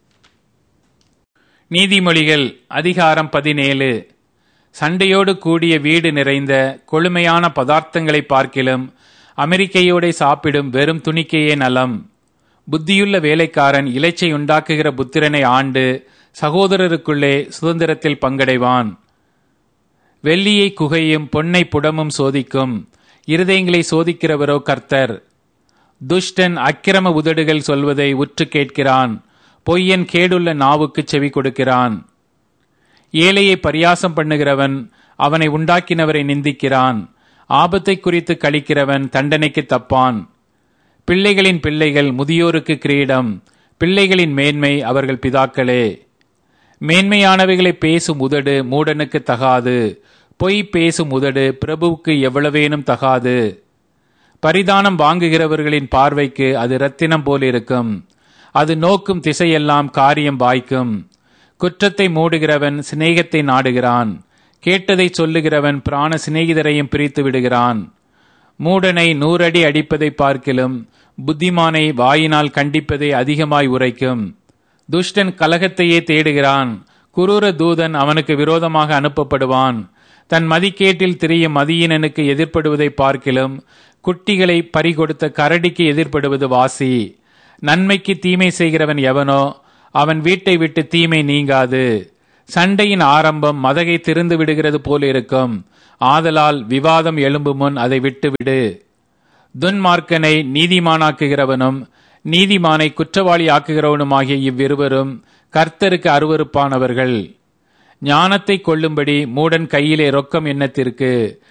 நீதிமொழிகள் அதிகாரம் 17. சண்டையோடு கூடிய வீடு நிறைந்த கொழுமையான பதார்த்தங்களை பார்க்கிலும் அமெரிக்கையோட சாப்பிடும் வெறும் துணிக்கையே நலம். புத்தியுள்ள வேலைக்காரன் இலைச்சை உண்டாக்குகிற புத்திரனை ஆண்டு சகோதரருக்குள்ளே சுதந்திரத்தில் பங்கடைவான். வெள்ளியை குகையும் பொன்னை புடமும் சோதிக்கும். இருதயங்களை சோதிக்கிறவரோ கர்த்தர். துஷ்டன் அக்கிரம உதடுகள் சொல்வதை உற்று கேட்கிறான். பொய்யன் கேடுள்ள நாவுக்கு செவி கொடுக்கிறான். ஏழையை பரியாசம் பண்ணுகிறவன் அவனை உண்டாக்கினவரை நிந்திக்கிறான். ஆபத்தை குறித்து கழிக்கிறவன் தண்டனைக்கு தப்பான். பிள்ளைகளின் பிள்ளைகள் முதியோருக்கு கிரீடம். பிள்ளைகளின் மேன்மை அவர்கள் பிதாக்களே. மேன்மையானவைகளை பேசும் உதடு மூடனுக்கு தகாது. பொய் பேசும் உதடு பிரபுவுக்கு எவ்வளவேனும் தகாது. பரிதானம் வாங்குகிறவர்களின் பார்வைக்கு அது இரத்தினம் போல் இருக்கும். அது நோக்கும் திசையெல்லாம் காரியம் வாய்க்கும். குற்றத்தை மூடுகிறவன் சிநேகத்தை நாடுகிறான். கேட்டதை சொல்லுகிறவன் பிராண சிநேகிதரையும் பிரித்து விடுகிறான். மூடனை 100 அடி அடிப்பதை பார்க்கிலும் புத்திமானை வாயினால் கண்டிப்பதை அதிகமாய் உரைக்கும். துஷ்டன் கலகத்தையே தேடுகிறான். குரூர தூதன் அவனுக்கு விரோதமாக அனுப்பப்படுவான். தன் மதிக்கேட்டில் திரியும் மதியினனுக்கு எதிர்ப்படுவதை பார்க்கிலும் குட்டிகளை பறிகொடுத்த கரடிக்கு எதிர்ப்படுவது வாசி. நன்மைக்கு தீமை செய்கிறவன் எவனோ அவன் வீட்டை விட்டு தீமை நீங்காது. சண்டையின் ஆரம்பம் மதகை திறந்து விடுகிறது போல் இருக்கும். ஆதலால் விவாதம் எழும்பும் முன் அதை விட்டுவிடு. துன்மார்க்கனை நீதிமானாக்குகிறவனும் நீதிமானை குற்றவாளி ஆக்குகிறவனுமாகிய இவ்விருவரும் கர்த்தருக்கு அருவருப்பானவர்கள். ஞானத்தை கொள்ளும்படி மூடன் கையிலே ரொக்கம் எண்ணத்திற்கு,